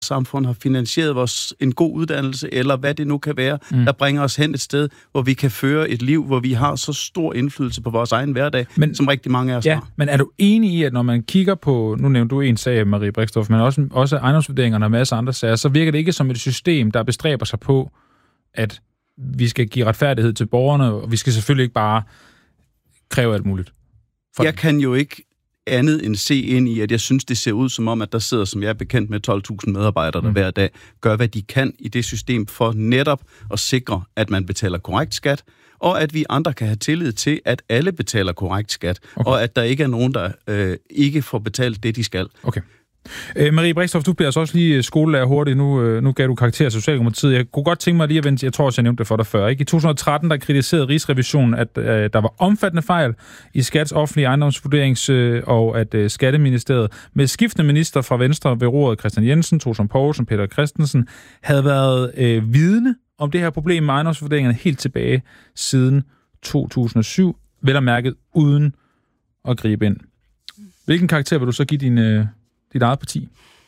samfund har finansieret en god uddannelse, eller hvad det nu kan være, der bringer os hen et sted, hvor vi kan føre et liv, hvor vi har så stor indflydelse på vores egen hverdag, som rigtig mange af os har. Men er du enig i, at når man kigger på, nu nævnte du en sag, Marie Brixdorf, men også ejendomsvurderingerne og en masse andre sager, så virker det ikke som et system, der bestræber sig på, at vi skal give retfærdighed til borgerne, og vi skal selvfølgelig ikke bare kræve alt muligt. Jeg kan jo ikke andet end se ind i, at jeg synes, det ser ud som om, at der sidder, som jeg er bekendt med, 12.000 medarbejdere, der hver dag gør, hvad de kan i det system for netop at sikre, at man betaler korrekt skat, og at vi andre kan have tillid til, at alle betaler korrekt skat, og at der ikke er nogen, der ikke får betalt det, de skal. Okay. Marie Brixdorf, du bliver altså også lige skolelærer hurtigt. Nu gav du karakter af Socialdemokratiet. Jeg kunne godt tænke mig lige at vente, jeg tror også, jeg nævnte det for dig før. Ikke? I 2013, der kritiserede Rigsrevisionen, at der var omfattende fejl i Skats offentlige ejendomsvurderings- og at Skatteministeriet med skiftende minister fra Venstre ved roret, Christian Jensen, Troels Poulsen, Peter Christensen, havde været vidne om det her problem med ejendomsvurderingerne helt tilbage siden 2007, vel at mærket uden at gribe ind. Hvilken karakter vil du så give dit eget parti?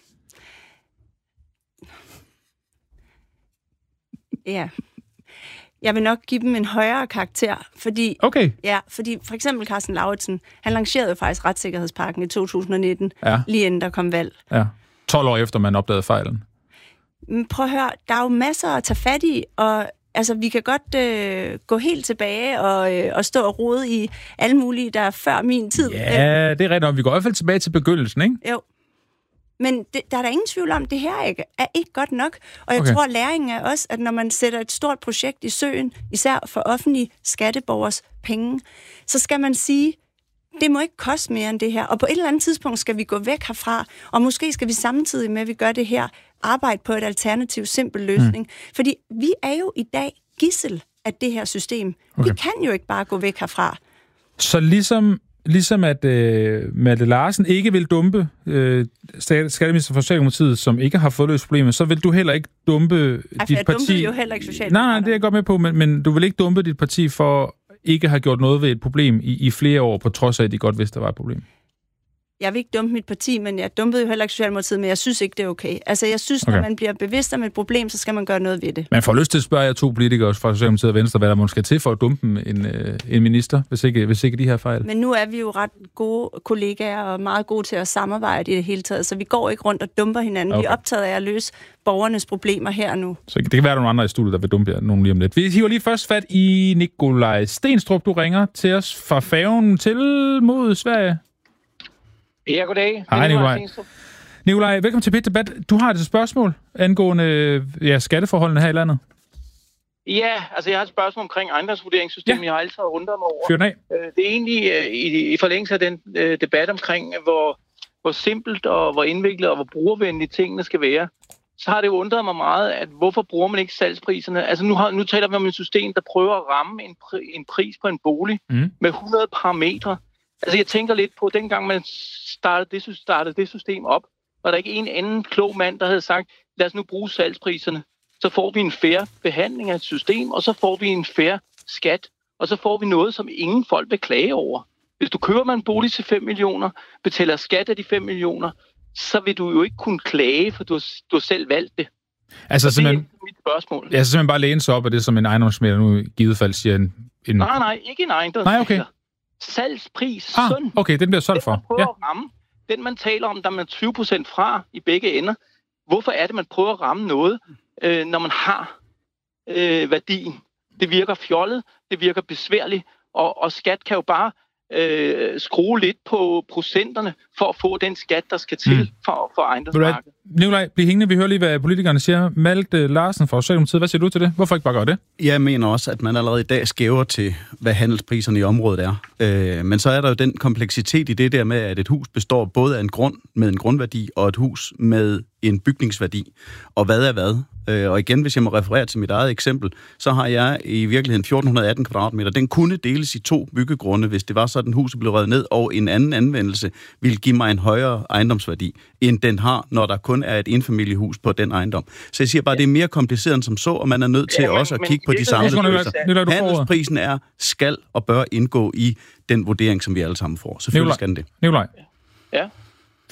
Ja. Jeg vil nok give dem en højere karakter, fordi... Okay. Ja, fordi for eksempel Carsten Lauritsen, han lancerede jo faktisk retssikkerhedspakken i 2019, lige inden der kom valg. Ja. 12 år efter man opdagede fejlen. Men prøv at høre, der er jo masser at tage fat i, og altså, vi kan godt gå helt tilbage og stå og rode i alle mulige, der er før min tid. Ja, det er rigtigt nok. Vi går i hvert fald tilbage til begyndelsen, ikke? Jo. Men der er der ingen tvivl om, det her er ikke godt nok. Og jeg tror, læringen er også, at når man sætter et stort projekt i søen, især for offentlige skatteborgers penge, så skal man sige, det må ikke koste mere end det her. Og på et eller andet tidspunkt skal vi gå væk herfra, og måske skal vi samtidig med, at vi gør det her, arbejde på et alternativ, simpel løsning. Fordi vi er jo i dag gidsel af det her system. Vi kan jo ikke bare gå væk herfra. Så ligesom at Mette Larsen ikke vil dumpe skatteminister for Socialdemokratiet, som ikke har fået løst problemet, så vil du heller ikke dumpe dit parti... Jeg dumpede jo heller ikke Socialdemokratiet. Nej, det er jeg godt med på, men du vil ikke dumpe dit parti for ikke at have gjort noget ved et problem i flere år, på trods af, at de godt vidste, der var et problem. Jeg vil ikke dumpe mit parti, men jeg dumpede jo heller ikke Socialdemokratiet, men jeg synes ikke, det er okay. Altså, jeg synes, når man bliver bevidst om et problem, så skal man gøre noget ved det. Man får lyst til at spørge jer to politikere fra Socialdemokratiet og Venstre, hvad der måske er til for at dumpe en minister, hvis ikke de her fejl. Men nu er vi jo ret gode kollegaer og meget gode til at samarbejde i det hele taget, så vi går ikke rundt og dumper hinanden. Vi er optaget af at løse borgernes problemer her og nu. Så det kan være nogle andre i studiet, der vil dumpe jer nogen lige om lidt. Vi hiver lige først fat i Nikolaj Stenstrup. Du ringer til os fra færgen til mod Sverige. Ja, goddag. Hej, Nikolaj. Nikolaj, velkommen til Pit Debat. Du har et spørgsmål angående skatteforholdene her i landet. Ja, altså jeg har et spørgsmål omkring ejendomsvurderingssystemet. Jeg har altid undret mig over. Fyr den af. Det er egentlig i forlængelse af den debat omkring, hvor simpelt og hvor indviklet og hvor brugervenlige tingene skal være. Så har det jo undret mig meget, at hvorfor bruger man ikke salgspriserne? Altså nu taler vi om et system, der prøver at ramme en pris på en bolig med 100 parametre. Altså jeg tænker lidt på, dengang man startede det system op, var der ikke en anden klog mand, der havde sagt, lad os nu bruge salgspriserne. Så får vi en fair behandling af et system, og så får vi en fair skat, og så får vi noget, som ingen folk vil klage over. Hvis du køber en bolig til 5 millioner, betaler skat af de 5 millioner, så vil du jo ikke kunne klage, for du har selv valgt det. Altså så det er mit spørgsmål. Altså simpelthen bare læne sig op af det, som en ejendomsmægler nu i givet fald siger en... Nej, ikke en ejendomsmægler. Nej, okay. Salgspris. Okay, den bliver solgt for. Prøver at ramme. Den, man taler om, der er man 20% fra i begge ender. Hvorfor er det, man prøver at ramme noget, når man har værdien? Det virker fjollet, det virker besværligt, og skat kan jo bare skrue lidt på procenterne for at få den skat, der skal til for ejendomsmarkedet. Nikolaj, bliv hængende. Vi hører lige, hvad politikerne siger. Malte Larsen fra Socialdemokratiet, hvad siger du til det? Hvorfor ikke bare gøre det? Jeg mener også, at man allerede i dag skæver til, hvad handelspriserne i området er. Men så er der jo den kompleksitet i det der med, at et hus består både af en grund med en grundværdi og et hus med en bygningsværdi. Og hvad er hvad? Og igen, hvis jeg må referere til mit eget eksempel, så har jeg i virkeligheden 1418 kvadratmeter. Den kunne deles i 2 byggegrunde, hvis det var sådan, huset blev revet ned, og en anden anvendelse ville give mig en højere ejendomsværdi, end den har, når der kun er et enfamiliehus på den ejendom. Så jeg siger bare, det er mere kompliceret end som så, og man er nødt til også at kigge på de samlede priser. Handelsprisen skal og bør indgå i den vurdering, som vi alle sammen får. Selvfølgelig skal den det. Nikolaj. Ja. Fyr den af.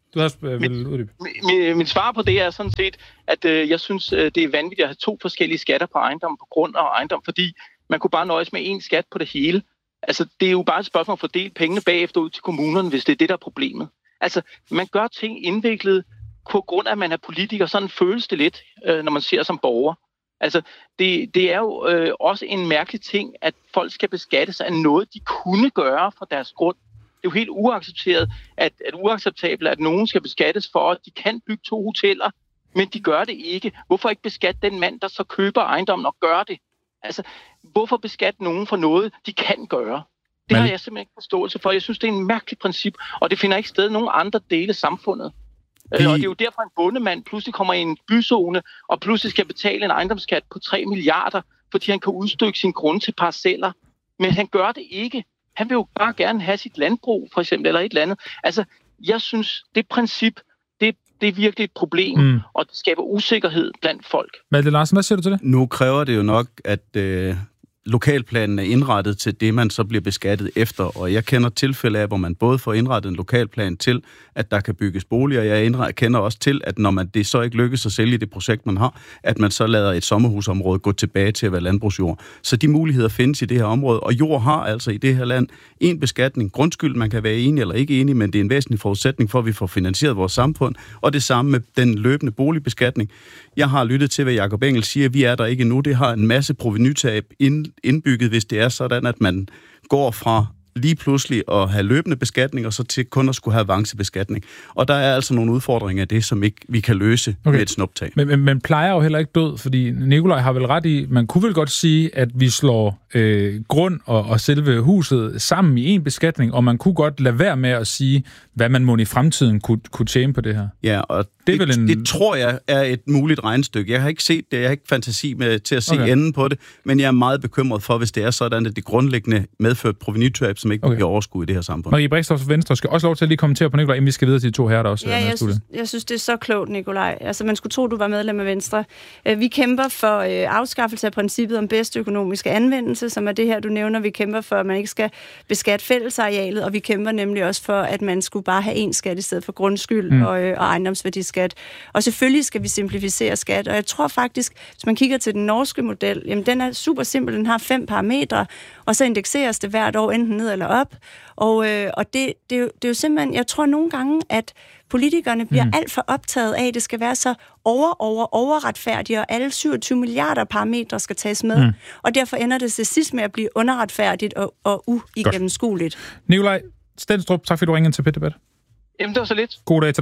Du har også vil uddybe. Mit svar på det er sådan set, at jeg synes, det er vanvittigt at have 2 forskellige skatter på ejendom, på grund og ejendom, fordi man kunne bare nøjes med 1 skat på det hele. Altså, det er jo bare et spørgsmål at fordele pengene bagefter ud til kommunerne, hvis det er det, der er problemet. Altså, man gør ting indviklet på grund af, at man er politiker. Sådan føles det lidt, når man ser som borger. Altså, det er jo også en mærkelig ting, at folk skal beskattes af noget, de kunne gøre for deres grund. Det er jo helt uaccepteret, uacceptabelt, at nogen skal beskattes for, at de kan bygge 2 hoteller, men de gør det ikke. Hvorfor ikke beskatte den mand, der så køber ejendommen og gør det? Altså, hvorfor beskatte nogen for noget, de kan gøre? Det har jeg simpelthen ikke forståelse for. Jeg synes, det er en mærkelig princip, og det finder ikke sted i nogen andre dele af samfundet. Og det er jo derfor, en bondemand pludselig kommer i en byzone, og pludselig skal betale en ejendomsskat på 3 milliarder, fordi han kan udstykke sin grund til parceller. Men han gør det ikke. Han vil jo bare gerne have sit landbrug, for eksempel, eller et eller andet. Altså, jeg synes, det princip, det er virkelig et problem, og det skaber usikkerhed blandt folk. Malte Larsen, hvad siger du til det? Nu kræver det jo nok, at lokalplanen er indrettet til det, man så bliver beskattet efter. Og jeg kender tilfælde af, hvor man både får indrettet en lokalplan til, at der kan bygges boliger. Jeg kender også til, at når det så ikke lykkes at sælge det projekt, man har, at man så lader et sommerhusområde gå tilbage til at være landbrugsjord. Så de muligheder findes i det her område. Og jord har altså i det her land en beskatning. Grundskyld, man kan være enig eller ikke enig, men det er en væsentlig forudsætning for, at vi får finansieret vores samfund. Og det samme med den løbende boligbeskatning. Jeg har lyttet til, hvad Jacob Engel siger. Vi er der ikke endnu. Det har en masse provenytab indbygget, hvis det er sådan, at man går fra lige pludselig at have løbende beskatning, og så til kun at skulle have avancebeskatning. Og der er altså nogle udfordringer af det, som ikke vi kan løse med et snuptag. Men plejer jo heller ikke død, fordi Nikolaj har vel ret i, man kunne vel godt sige, at vi slår grund og selve huset sammen i en beskatning, og man kunne godt lade være med at sige, hvad man må i fremtiden kunne tjene på det her. Ja, og det tror jeg er et muligt regnestykke. Jeg har ikke set det, jeg har ikke fantasi til at se enden på det, men jeg er meget bekymret for, hvis det er sådan, at det grundlæggende medført provenytab, som ikke bliver overskud i det her samfund. Marie Brixtofs Venstre skal også lov til at lige kommentere på Nikolaj, inden vi skal videre til de 2 herrer, der også jeg synes, det er så klogt, Nikolaj. Altså, man skulle tro, du var medlem af Venstre. Vi kæmper for afskaffelse af princippet om bedste økonomiske anvendelse, som er det her, du nævner. Vi kæmper for, at man ikke skal beskatte fællesarealet, og vi kæmper nemlig også for, at man skulle bare have én skat i stedet for grundskyld og ejendomsværdiskat. Og selvfølgelig skal vi simplificere skat, og jeg tror faktisk, hvis man kigger til den norske model, jamen den er super simpel, den har 5 parametre, og så indekseres det hvert år enten ned eller op. Og det er jo simpelthen, jeg tror nogle gange, at politikerne bliver alt for optaget af, at det skal være så overretfærdigt, og alle 27 milliarder parametre skal tages med. Og derfor ender det til sidst med at blive underretfærdigt og uigennemskueligt. Nikolaj Stenstrup, tak fordi du ringede til Pet-Debat. Jamen, det var så lidt. God dag til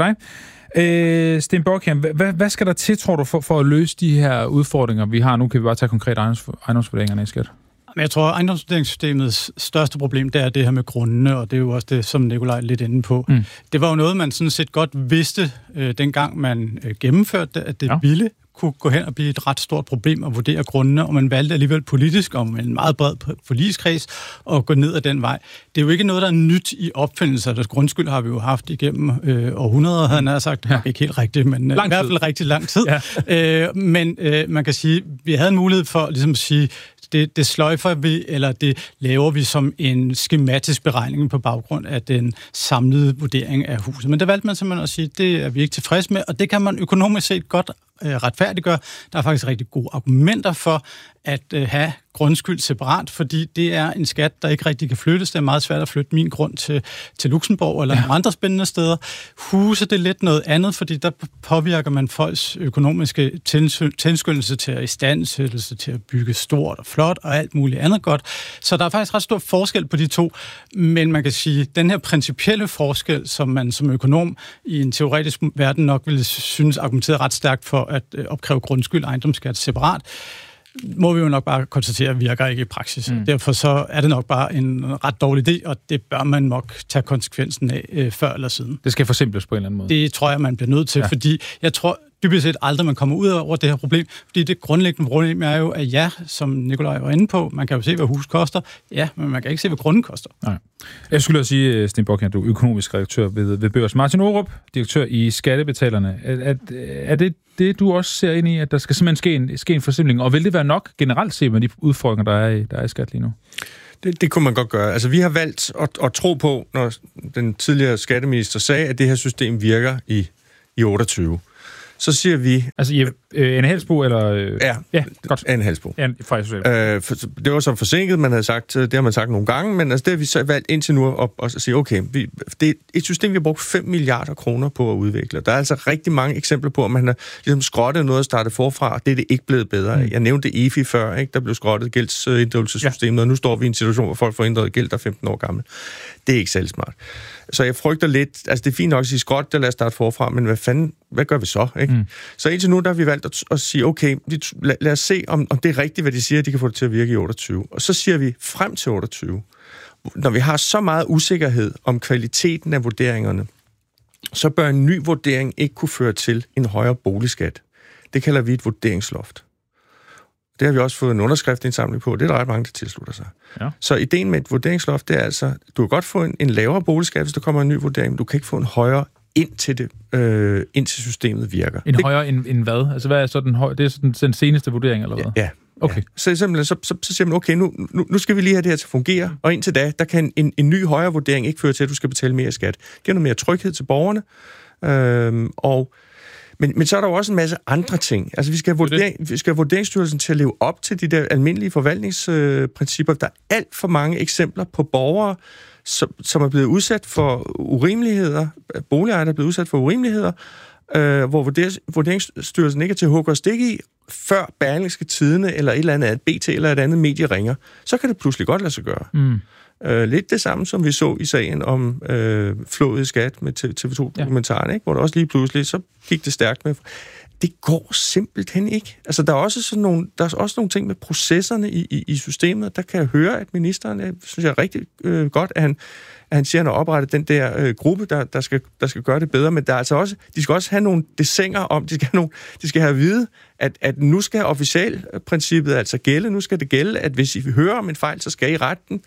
dig. Sten Borkjær, hvad skal der til, tror du, for at løse de her udfordringer, vi har? Nu kan vi bare tage konkret ejendomsvurderingerne i skat. Jeg tror, at ejendomsvurderingssystemets største problem, det er det her med grundene, og det er jo også det, som Nikolaj er lidt inde på. Det var jo noget, man sådan set godt vidste, dengang man gennemførte det, at det ville kunne gå hen og blive et ret stort problem at vurdere grundene, og man valgte alligevel politisk og med en meget bred forligskreds at gå ned ad den vej. Det er jo ikke noget, der er nyt i opfindelser. Deres grundskyld har vi jo haft igennem århundreder, havde han sagt. Ikke helt rigtigt, men i hvert fald rigtig lang tid. Ja. Men man kan sige, vi havde en mulighed for ligesom at sige, det sløjfer vi, eller det laver vi som en skematisk beregning på baggrund af den samlede vurdering af huset. Men der valgte man simpelthen at sige, det er vi ikke tilfreds med, og det kan man økonomisk set godt retfærdiggøre. Der er faktisk rigtig gode argumenter for at have grundskyld separat, fordi det er en skat, der ikke rigtig kan flyttes. Det er meget svært at flytte min grund til Luxembourg eller andre spændende steder. Huse, det er lidt noget andet, fordi der påvirker man folks økonomiske tilskyndelse til at istandsættelse, til at bygge stort og flot og alt muligt andet godt. Så der er faktisk ret stor forskel på de to, men man kan sige, at den her principielle forskel, som man som økonom i en teoretisk verden nok ville synes argumenteret ret stærkt for at opkræve grundskyld og ejendomsskat separat, må vi jo nok bare konstatere, at virker ikke i praksis. Derfor så er det nok bare en ret dårlig idé, og det bør man nok tage konsekvensen af før eller siden. Det skal forsimples på en eller anden måde. Det tror jeg, man bliver nødt til, fordi jeg tror dybest set aldrig, man kommer ud over det her problem, fordi det grundlæggende problem er jo, at ja, som Nikolaj var inde på, man kan jo se, hvad hus koster, ja, men man kan ikke se, hvad grunden koster. Nej. Jeg skulle også sige, Sten Borkjær, du er økonomisk redaktør ved Børs. Martin Aarup, direktør i Skattebetalerne. Er det, du også ser ind i, at der skal simpelthen ske en forsimpling, og vil det være nok generelt set med de udfordringer, der er i skat lige nu? Det kunne man godt gøre. Altså, vi har valgt at tro på, når den tidligere skatteminister sagde, at det her system virker i 28. Så siger vi... Altså, Anne Halsbo, eller... Ja, godt. Anne Halsbo. Det var så forsinket, man havde sagt, det har man sagt nogle gange, men altså, det har vi så valgt indtil nu at sige, okay, det er et system, vi har brugt 5 milliarder kroner på at udvikle. Der er altså rigtig mange eksempler på, at man har ligesom skrottet noget og startet forfra, og det er ikke blevet bedre. Jeg nævnte EFI før, ikke? Der blev skrottet gældsinddrivelsessystemet, og nu står vi i en situation, hvor folk får inddrevet gæld, der er 15 år gammel. Det er ikke særlig smart. Så jeg frygter lidt, altså det er fint nok at sige skråt, lad os starte forfra, men hvad gør vi så? Ikke? Så indtil nu, der har vi valgt at sige, okay, lad os se, om det er rigtigt, hvad de siger, at de kan få det til at virke i 28. Og så siger vi frem til 28, når vi har så meget usikkerhed om kvaliteten af vurderingerne, så bør en ny vurdering ikke kunne føre til en højere boligskat. Det kalder vi et vurderingsloft. Det har vi også fået en underskriftindsamling på. Det er der ret mange, der tilslutter sig. Ja. Så ideen med et vurderingsloft, det er altså, du kan godt få en lavere boligskat, hvis der kommer en ny vurdering, men du kan ikke få en højere indtil systemet virker. Højere end hvad? Altså, hvad er så det er sådan den seneste vurdering, eller hvad? Ja. Okay. Ja. Så simpelthen, så siger man, okay, nu skal vi lige have det her til at fungere, og indtil da, der kan en ny højere vurdering ikke føre til, at du skal betale mere skat. Det giver noget mere tryghed til borgerne, Men så er der jo også en masse andre ting. Altså, vi skal have Vurderingsstyrelsen til at leve op til de der almindelige forvaltningsprincipper. Der er alt for mange eksempler på borgere, som er blevet udsat for urimeligheder, boligejere, der er blevet udsat for urimeligheder, hvor Vurderingsstyrelsen ikke er til at hugge og stikke i, før Berlingske Tidende eller et eller andet BT eller et andet medie ringer. Så kan det pludselig godt lade sig gøre. Lidt det samme, som vi så i sagen om flået i skat med TV2-dokumentaren, ikke? Hvor der også lige pludselig, så gik det stærkt med. Det går simpelthen ikke. Altså, der er også nogle ting med processerne i systemet. Der kan jeg høre, at ministeren, synes jeg er rigtig godt, at han siger, at han har oprettet den der gruppe, der skal gøre det bedre, men der er altså også, de skal også have nogle desinger om, de skal have at vide, at nu skal officialprincippet altså gælde, nu skal det gælde, at hvis I hører om en fejl, så skal I rette den,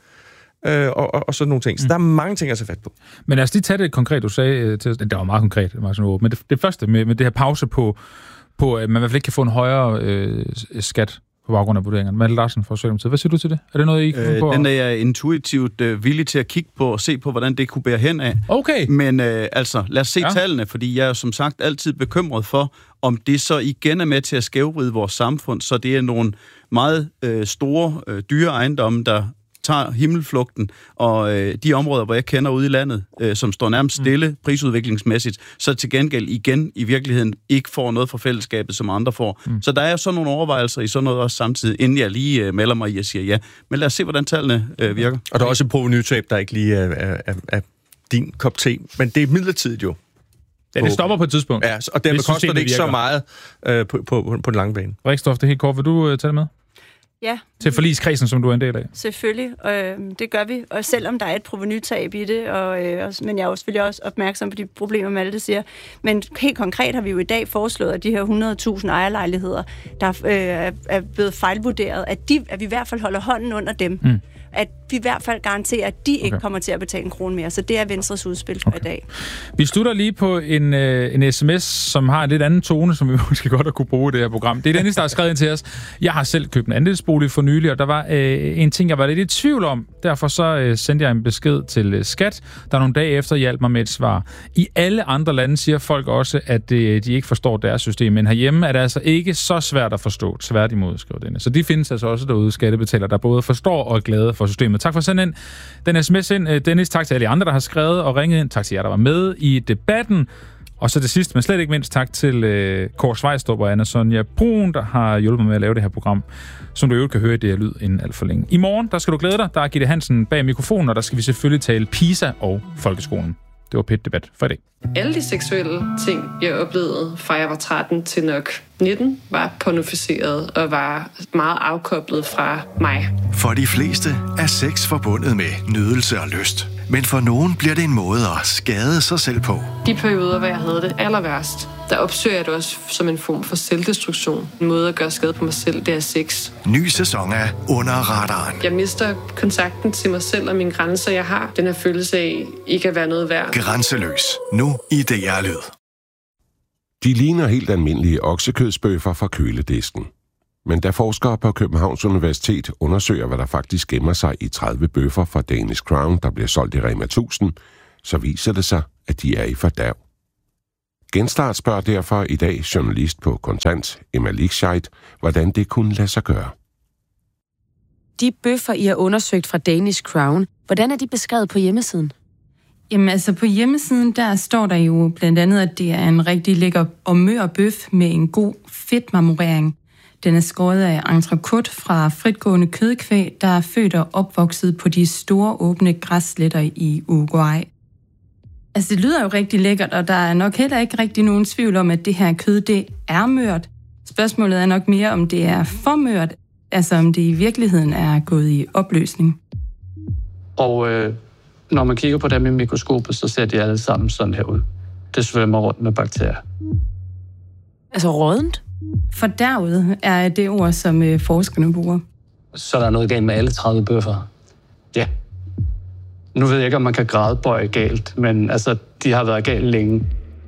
og sådan nogle ting. Så der er mange ting at tage fat på. Men lad os lige tage det konkret, du sagde, det var meget konkret, men det første med det her pause på, at man i hvert fald ikke kan få en højere skat på baggrund af vurderingerne. Malte Larsen fra Socialdemokratiet. Hvad siger du til det? Er det noget, I kan på? Den er jeg intuitivt villig til at kigge på og se på, hvordan det kunne bære hen af. Okay. Men lad os se tallene, fordi jeg er som sagt altid bekymret for, om det så igen er med til at skævvride vores samfund, så det er nogle meget store, dyre ejendomme, der tager himmelflugten, og de områder, hvor jeg kender ude i landet, som står nærmest stille prisudviklingsmæssigt, så til gengæld igen i virkeligheden ikke får noget fra fællesskabet, som andre får. Så der er sådan nogle overvejelser i sådan noget også samtidig, inden jeg lige melder mig i at sige ja. Men lad os se, hvordan tallene virker. Og der er også et provenutab, der ikke lige er din kop te, men det er midlertidigt jo. Ja, det stopper på et tidspunkt. Ja, og dermed koster det ikke så meget på den lange bane. Brixtorff, det er helt kort. Vil du tage det med? Ja. Til forligskredsen, som du er en del af? Selvfølgelig, det gør vi. Og selvom der er et provenutab i det, men jeg er jo selvfølgelig også opmærksom på de problemer, Malte siger. Men helt konkret har vi jo i dag foreslået, at de her 100.000 ejerlejligheder, der er blevet fejlvurderet, at vi i hvert fald holder hånden under dem. At vi i hvert fald garanterer, at de ikke kommer til at betale en krone mere. Så det er Venstres udspil for i dag. Vi slutter lige på en sms, som har en lidt anden tone, som vi måske godt har kunne bruge i det her program. Det er Dennis, der har skrevet ind til os. Jeg har selv købt en andelsbolig for nylig, og der var en ting, jeg var lidt i tvivl om. Derfor så sendte jeg en besked til Skat, der nogle dage efter hjalp mig med et svar. I alle andre lande siger folk også, at de ikke forstår deres system, men herhjemme er det altså ikke så svært at forstå. Tværtimod, skriver Dennis. Så de findes altså også derude, skattebetalere, der både forstår og er glade for systemet. Tak for at sende den sms ind. Dennis, tak til alle de andre, der har skrevet og ringet ind. Tak til jer, der var med i debatten. Og så det sidste, men slet ikke mindst, tak til Kåre Svejstrup og Anna Sonja Brun, der har hjulpet mig med at lave det her program, som du jo kan høre i det her lyd inden alt for længe. I morgen, der skal du glæde dig. Der er Gitte Hansen bag mikrofonen, og der skal vi selvfølgelig tale PISA og folkeskolen. Det var Pet Debat for i dag. Alle de seksuelle ting, jeg oplevede fra jeg var 13 til nok 19, var pornoficeret og var meget afkoblet fra mig. For de fleste er sex forbundet med nydelse og lyst. Men for nogen bliver det en måde at skade sig selv på. De perioder, hvor jeg havde det aller værst, der opsøger jeg det også som en form for selvdestruktion. En måde at gøre skade på mig selv, det er sex. Ny sæson af Under Radaren. Jeg mister kontakten til mig selv og mine grænser, jeg har. Den her følelse af ikke at være noget værd. Grænseløs. Nu i DR Lyd. De ligner helt almindelige oksekødsbøffer fra køledisken. Men da forskere på Københavns Universitet undersøger, hvad der faktisk gemmer sig i 30 bøffer fra Danish Crown, der bliver solgt i Rema 1000, så viser det sig, at de er i fordærv. Genstart spørger derfor i dag journalist på Kontant, Emma Lichscheid, hvordan det kunne lade sig gøre. De bøffer, I har undersøgt fra Danish Crown, hvordan er de beskrevet på hjemmesiden? Jamen altså på hjemmesiden, der står der jo blandt andet, at det er en rigtig lækker og mør bøf med en god fedtmarmorering. Den er skåret af entrecôte fra fritgående kødkvæg, der er født og opvokset på de store åbne græssletter i Uruguay. Altså det lyder jo rigtig lækkert, og der er nok heller ikke rigtig nogen tvivl om, at det her kød, det er mørt. Spørgsmålet er nok mere, om det er for mørt, altså om det i virkeligheden er gået i opløsning. Og når man kigger på dem i mikroskopet, så ser de alle sammen sådan her ud. Det svømmer rundt med bakterier. Altså rådent? Fordærvet er det ord, som forskerne bruger. Så der er noget galt med alle 30 bøffer. Ja. Nu ved jeg ikke, om man kan gradbøje galt, men altså, de har været galt længe.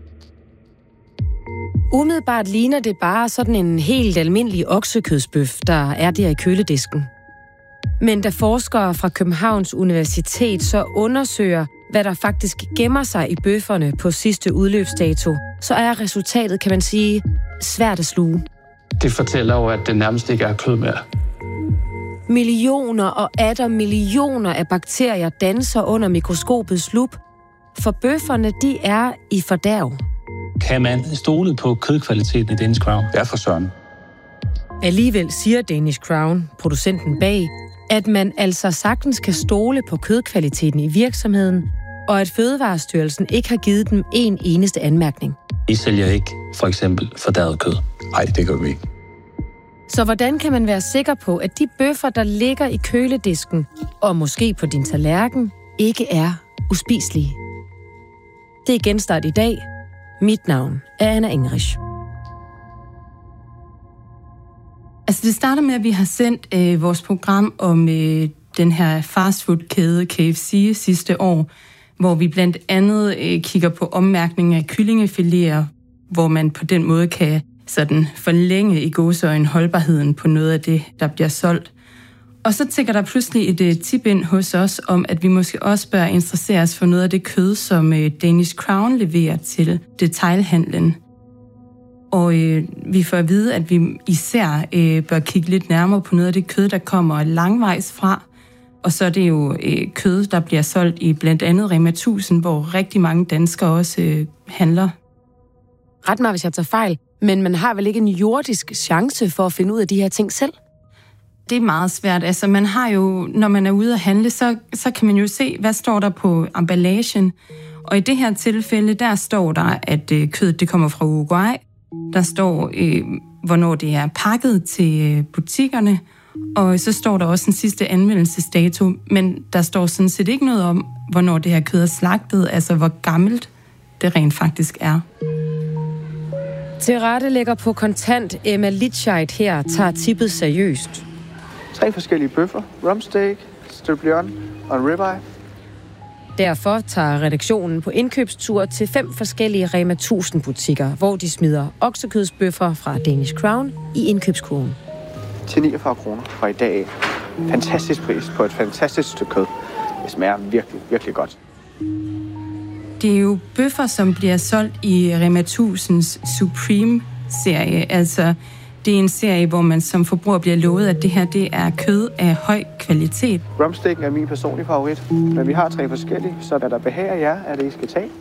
Umiddelbart ligner det bare sådan en helt almindelig oksekødsbøf, der er der i køledisken. Men da forskere fra Københavns Universitet så undersøger, hvad der faktisk gemmer sig i bøfferne på sidste udløbsdato, så er resultatet, kan man sige, svært at sluge. Det fortæller jo, at det nærmest ikke er kød mere. Millioner og atter millioner af bakterier danser under mikroskopets lup, for bøfferne, de er i fordærv. Kan man stole på kødkvaliteten i Danish Crown? Ja, for søren. Alligevel siger Danish Crown, producenten bag, at man altså sagtens kan stole på kødkvaliteten i virksomheden, og at Fødevarestyrelsen ikke har givet dem en eneste anmærkning. I sælger ikke for eksempel fordærvet kød. Nej, det gør vi ikke. Så hvordan kan man være sikker på, at de bøffer, der ligger i køledisken, og måske på din tallerken, ikke er uspiselige? Det er Genstart i dag. Mit navn er Anna Engerich. Altså det starter med, at vi har sendt vores program om den her fastfood-kæde KFC sidste år, hvor vi blandt andet kigger på ommærkning af kyllingefiléer, hvor man på den måde kan sådan forlænge i gåseøjne holdbarheden på noget af det, der bliver solgt. Og så tækker der pludselig et tip ind hos os om, at vi måske også bør interessere os for noget af det kød, som Danish Crown leverer til detailhandlen. Og vi får at vide, at vi især bør kigge lidt nærmere på noget af det kød, der kommer langvejs fra. Og så er det jo kød, der bliver solgt i blandt andet Rema 1000, hvor rigtig mange danskere også handler. Ret mig, hvis jeg tager fejl, men man har vel ikke en jordisk chance for at finde ud af de her ting selv? Det er meget svært. Altså man har jo, når man er ude at handle, så kan man jo se, hvad står der på emballagen. Og i det her tilfælde, der står der, at kødet det kommer fra Uruguay. Der står, hvornår det er pakket til butikkerne. Og så står der også en sidste anvendelsesdato. Men der står sådan set ikke noget om, hvornår det her kød er slagtet. Altså hvor gammelt det rent faktisk er. Tilrettelægger på Kontant Emma Lichscheid her tager tippet seriøst. 3 forskellige bøffer, rumsteak, sirloin og en ribeye. Derfor tager redaktionen på indkøbstur til 5 forskellige Rema 1000 butikker, hvor de smider oksekødsbøffer fra Danish Crown i indkøbskurven. Til 49 kroner fra i dag. Fantastisk pris på et fantastisk stykke kød. Det smager virkelig, virkelig godt. Det er jo bøffer, som bliver solgt i Rema 1000's Supreme-serie. Altså, det er en serie, hvor man som forbruger bliver lovet, at det her det er kød af høj kvalitet. Rumsteaken er min personlige favorit, men vi har 3 forskellige, så hvad der behager jer, er det, I skal tage.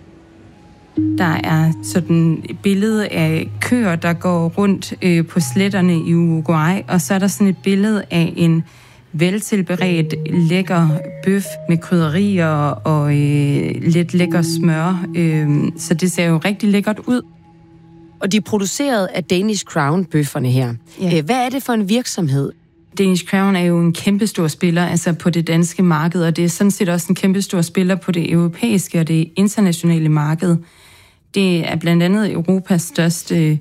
Der er sådan et billede af køer, der går rundt på sletterne i Uruguay, og så er der sådan et billede af en veltilberedt, lækker bøf med krydderier og lidt lækker smør. Så det ser jo rigtig lækkert ud. Og de er produceret af Danish Crown-bøfferne her. Ja. Hvad er det for en virksomhed? Danish Crown er jo en kæmpestor spiller altså på det danske marked, og det er sådan set også en kæmpestor spiller på det europæiske og det internationale marked. Det er blandt andet Europas største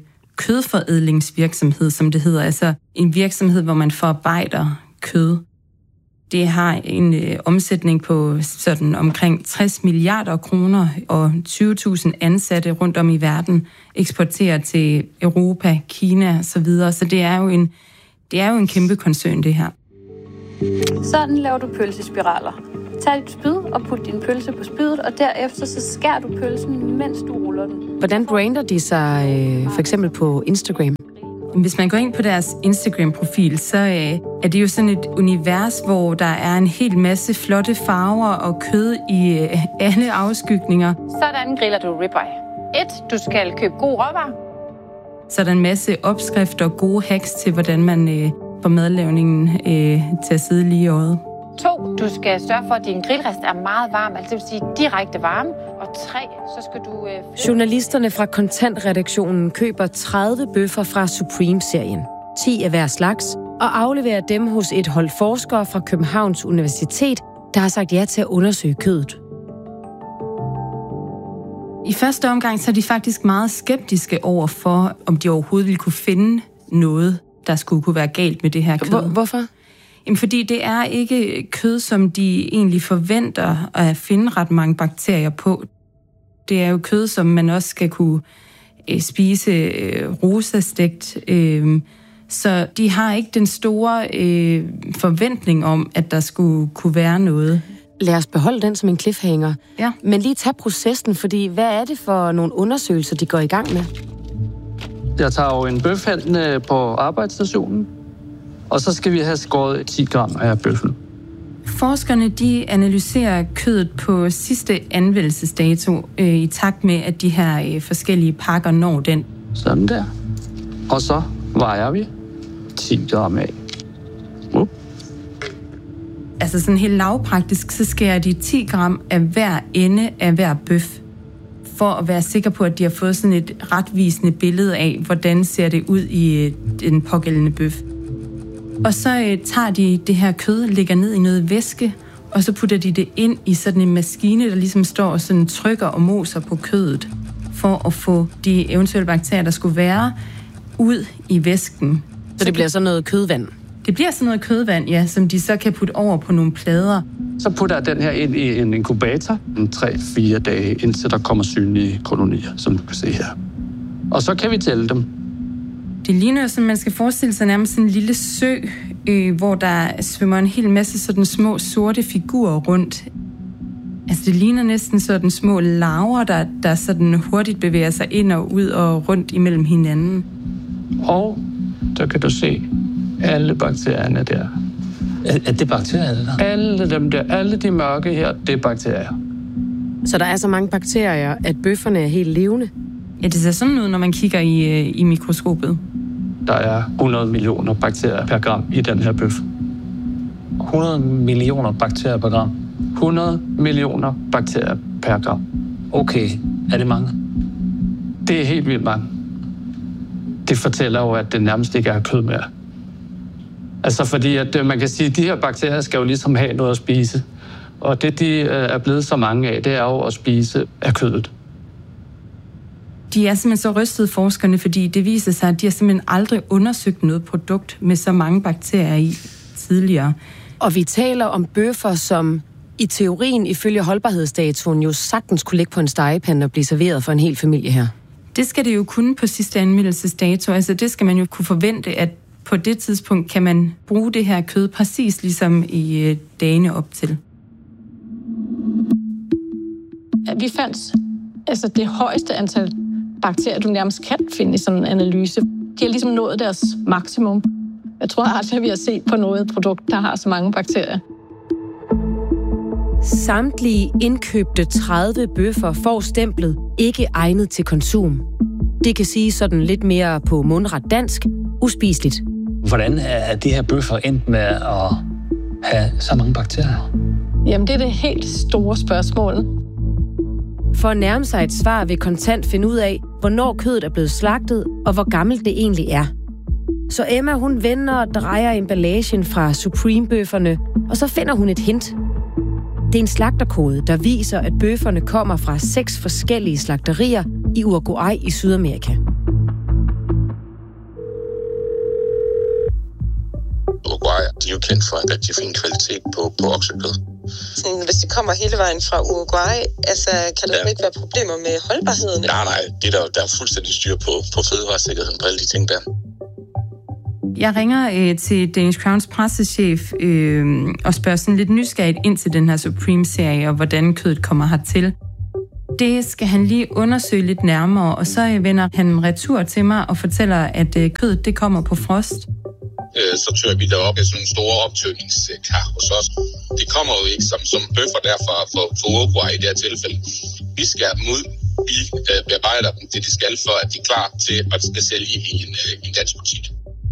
kødforædlingsvirksomhed, som det hedder. Altså en virksomhed, hvor man forarbejder kød. Det har en omsætning på sådan omkring 60 milliarder kroner, og 20.000 ansatte rundt om i verden eksporterer til Europa, Kina og så videre. Så det er jo en kæmpe koncern, det her. Sådan laver du pølsespiraler. Tag dit spyd og put din pølse på spydet, og derefter så skærer du pølsen, mens du ruller den. Hvordan brander de sig for eksempel på Instagram? Hvis man går ind på deres Instagram-profil, så er det jo sådan et univers, hvor der er en hel masse flotte farver og kød i alle afskygninger. Sådan griller du ribeye. 1. Du skal købe god råvarer. Så er der en masse opskrifter og gode hacks til, hvordan man får madlavningen til at sidde lige i øjet. 2. Du skal sørge for, at din grillrest er meget varm, altså det vil sige direkte varme. Og 3. Så skal du... Journalisterne fra Kontantredaktionen køber 30 bøffer fra Supreme-serien. 10 af hver slags, og afleverer dem hos et hold forskere fra Københavns Universitet, der har sagt ja til at undersøge kødet. I første omgang så er de faktisk meget skeptiske over for, om de overhovedet ville kunne finde noget, der skulle kunne være galt med det her kød. Hvorfor? Jamen, fordi det er ikke kød, som de egentlig forventer at finde ret mange bakterier på. Det er jo kød, som man også skal kunne spise rosastegt. Så de har ikke den store forventning om, at der skulle kunne være noget. Lad os beholde den som en cliffhanger. Ja. Men lige tag processen, fordi hvad er det for nogle undersøgelser, de går i gang med? Jeg tager jo en bøf hen på arbejdsstationen, og så skal vi have skåret 10 gram af bøffen. Forskerne de analyserer kødet på sidste anvendelsesdato i takt med, at de her forskellige pakker når den. Sådan der. Og så vejer vi 10 gram af. Altså sådan helt lavpraktisk, så skærer de 10 gram af hver ende af hver bøf, for at være sikker på, at de har fået sådan et retvisende billede af, hvordan ser det ud i den pågældende bøf. Og så tager de det her kød, lægger ned i noget væske, og så putter de det ind i sådan en maskine, der ligesom står og sådan trykker og moser på kødet, for at få de eventuelle bakterier, der skulle være, ud i væsken. Så det bliver sådan noget kødvand? Det bliver sådan noget kødvand, ja, som de så kan putte over på nogle plader. Så putter jeg den her ind i en inkubator 3-4 dage, indtil der kommer synlige kolonier, som du kan se her. Og så kan vi tælle dem. Det ligner, som man skal forestille sig, nærmest en lille sø, hvor der svømmer en hel masse sådan små sorte figurer rundt. Altså det ligner næsten sådan små larver, der sådan hurtigt bevæger sig ind og ud og rundt imellem hinanden. Og der kan du se alle bakterierne der. Er det bakterier, det der? Alle dem der, alle de mørke her, det er bakterier. Så der er så mange bakterier, at bøfferne er helt levende? Ja, det ser sådan ud, når man kigger i mikroskopet. Der er 100 millioner bakterier per gram i den her bøf. 100 millioner bakterier per gram? 100 millioner bakterier per gram. Okay, er det mange? Det er helt vildt mange. Det fortæller jo, at det nærmest ikke er kød mere. Altså fordi, at man kan sige, at de her bakterier skal jo ligesom have noget at spise. Og det, de er blevet så mange af, det er jo at spise af kødet. De er simpelthen så rystede, forskerne, fordi det viser sig, at de har simpelthen aldrig undersøgt noget produkt med så mange bakterier i tidligere. Og vi taler om bøffer, som i teorien ifølge holdbarhedsdatoen jo sagtens kunne ligge på en stegepande og blive serveret for en hel familie her. Det skal det jo kunne på sidste anmeldelsesdato. Altså det skal man jo kunne forvente, at på det tidspunkt kan man bruge det her kød præcis ligesom i dagene op til. Vi fandt altså det højeste antal bakterier, du nærmest kan finde i sådan en analyse. De har ligesom nået deres maksimum. Jeg tror aldrig, vi har set på noget produkt, der har så mange bakterier. Samtlige indkøbte 30 bøffer får stemplet ikke egnet til konsum. Det kan sige sådan lidt mere på mundret dansk, uspiseligt. Hvordan er de her bøffer endt med at have så mange bakterier? Jamen, det er det helt store spørgsmål. For at nærme sig et svar vil Kontant finde ud af, hvornår kødet er blevet slagtet, og hvor gammelt det egentlig er. Så Emma, hun vender og drejer emballagen fra Supreme-bøfferne, og så finder hun et hint. Det er en slagterkode, der viser, at bøfferne kommer fra 6 forskellige slagterier i Uruguay i Sydamerika. Uruguay de er jo kendt for en rigtig fin kvalitet på oksekød. Hvis de kommer hele vejen fra Uruguay, altså, kan der ikke være problemer med holdbarheden? Nej, det er der er fuldstændig styr på fødevaresikkerheden på alle de ting der. Jeg ringer til Danish Crowns pressechef og spørger sådan lidt nysgerrigt ind til den her Supreme-serie, og hvordan kødet kommer hertil. Det skal han lige undersøge lidt nærmere, og så vender han retur til mig og fortæller, at kødet det kommer på frost. Så tør vi derop af sådan nogle store optørningskar hos os. Det kommer jo ikke som bøffer derfra for Uruguay i det her tilfælde. Vi skærer dem ud, vi bearbejder dem det, de skal, for at de er klar til at skal sælge i en dansk butik.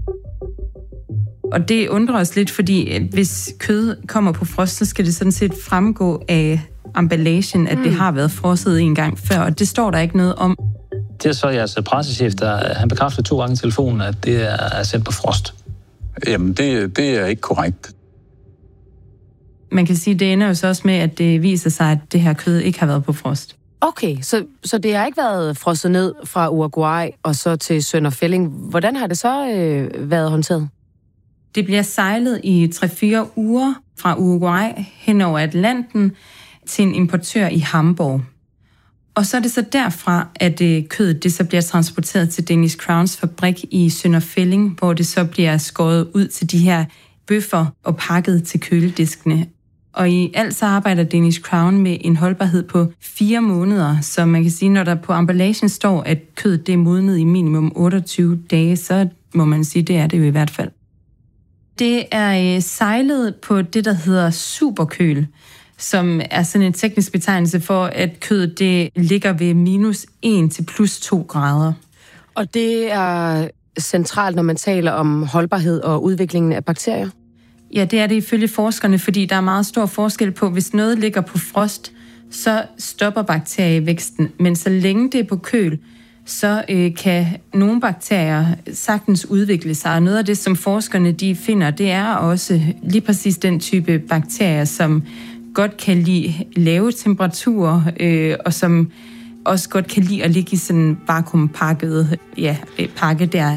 Og det undrer os lidt, fordi hvis kød kommer på frost, så skal det sådan set fremgå af emballagen, at det har været frosset en gang før, og det står der ikke noget om. Det er så jeres pressechef, han bekræftede 2 gange i telefonen, at det er sendt på frost. Jamen, det er ikke korrekt. Man kan sige, det ender jo så også med, at det viser sig, at det her kød ikke har været på frost. Okay, så det har ikke været frosset ned fra Uruguay og så til Sønder Felding. Hvordan har det så været håndteret? Det bliver sejlet i 3-4 uger fra Uruguay hen over Atlanten til en importør i Hamburg. Og så er det så derfra, at kødet det så bliver transporteret til Danish Crowns fabrik i Sønder Felding, hvor det så bliver skåret ud til de her bøffer og pakket til kølediskene. Og i alt så arbejder Danish Crown med en holdbarhed på 4 måneder, så man kan sige, når der på emballagen står, at kødet det er modnet i minimum 28 dage, så må man sige, det er det jo i hvert fald. Det er sejlet på det, der hedder superkøl, som er sådan en teknisk betegnelse for, at kødet det ligger ved -1 til +2 grader. Og det er centralt, når man taler om holdbarhed og udviklingen af bakterier? Ja, det er det ifølge forskerne, fordi der er meget stor forskel på, hvis noget ligger på frost, så stopper bakterievæksten, men så længe det er på køl, så kan nogle bakterier sagtens udvikle sig. Og noget af det, som forskerne de finder, det er også lige præcis den type bakterier, som godt kan lide lave temperaturer, og som også godt kan lide at ligge i sådan en vakuumpakket pakke der.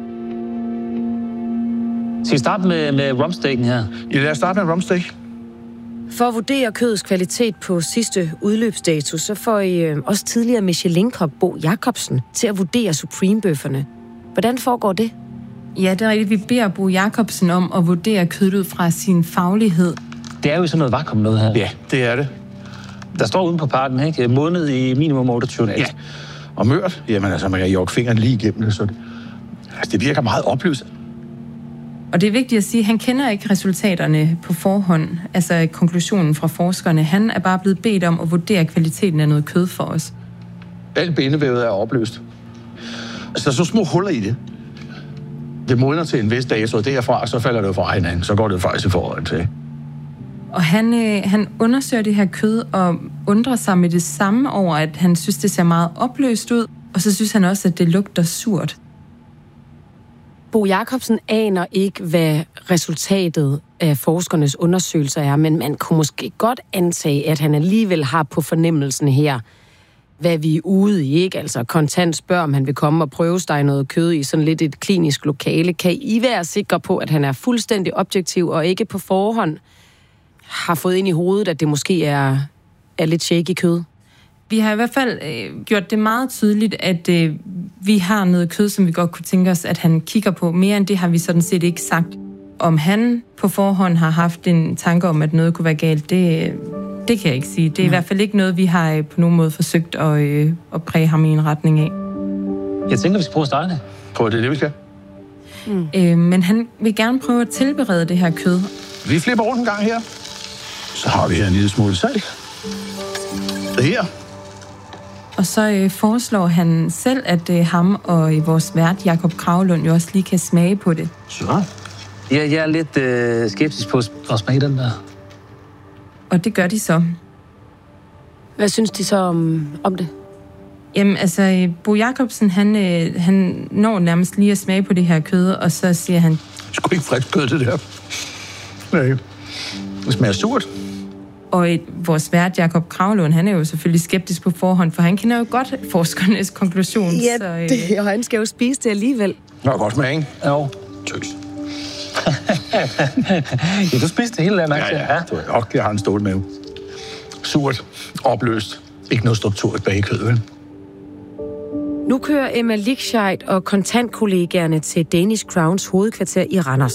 Skal vi starte med rumsteaken her? Ja, lad os starte med rumsteak. For at vurdere kødets kvalitet på sidste udløbsdato, så får I også tidligere Michelin-kok Bo Jacobsen til at vurdere Supreme-bøfferne. Hvordan foregår det? Ja, det er rigtigt. Vi beder Bo Jacobsen om at vurdere kødet ud fra sin faglighed. Det er jo sådan noget vakuum noget her. Ja, det er det. Der står uden på pakken, ikke? Modnet i minimum 28 dage. Ja, og mørt, jamen altså, man kan jokke fingeren lige igennem det, så det virker meget oplyst. Og det er vigtigt at sige, at han kender ikke resultaterne på forhånd, altså konklusionen fra forskerne. Han er bare blevet bedt om at vurdere kvaliteten af noget kød for os. Alt bindevævet er opløst. Altså, så små huller i det. Det modner til en vis dato, og derfra, så falder det jo fra hinanden. Så går det faktisk i forhold til. Og han undersøger det her kød og undrer sig med det samme over, at han synes, det ser meget opløst ud. Og så synes han også, at det lugter surt. Bo Jacobsen aner ikke, hvad resultatet af forskernes undersøgelser er, men man kunne måske godt antage, at han alligevel har på fornemmelsen her, hvad vi er ude i, ikke? Altså kontant spørger, om han vil komme og prøvestege noget kød i sådan lidt et klinisk lokale. Kan I være sikre på, at han er fuldstændig objektiv og ikke på forhånd har fået ind i hovedet, at det måske er lidt shaky kød? Vi har i hvert fald gjort det meget tydeligt, at vi har noget kød, som vi godt kunne tænke os, at han kigger på. Mere end det har vi sådan set ikke sagt. Om han på forhånd har haft en tanke om, at noget kunne være galt, det kan jeg ikke sige. Det er i hvert fald ikke noget, vi har på nogen måde forsøgt at præge ham i en retning af. Jeg tænker, vi skal prøve at starte. Prøv det, vi skal. Men han vil gerne prøve at tilberede det her kød. Vi flipper rundt en gang her. Så har vi en lille smule salt. Det her. Og så foreslår han selv, at ham og vores vært, Jakob Kravlund, jo også lige kan smage på det. Så. Ja, jeg er lidt skeptisk på at smage den der. Og det gør de så. Hvad synes de så om det? Jamen, altså, Bo Jacobsen, han når nærmest lige at smage på det her kød, og så siger han... Det er sgu ikke frisk kød, det der. Nej. Det smager surt. Og vores vært, Jakob Kravlund, han er jo selvfølgelig skeptisk på forhånd, for han kender jo godt forskernes konklusion. Ja, og han skal jo spise det alligevel. Nå, godt smag, ikke? Jo. Tøs. Ja, du spiste det hele der, Max. Ja, det var nok, jeg har en stål med. Surt, opløst. Ikke noget struktur bag i kødet. Nu kører Emma Lichtscheid og kontantkollegaerne til Danish Crowns hovedkvarter i Randers.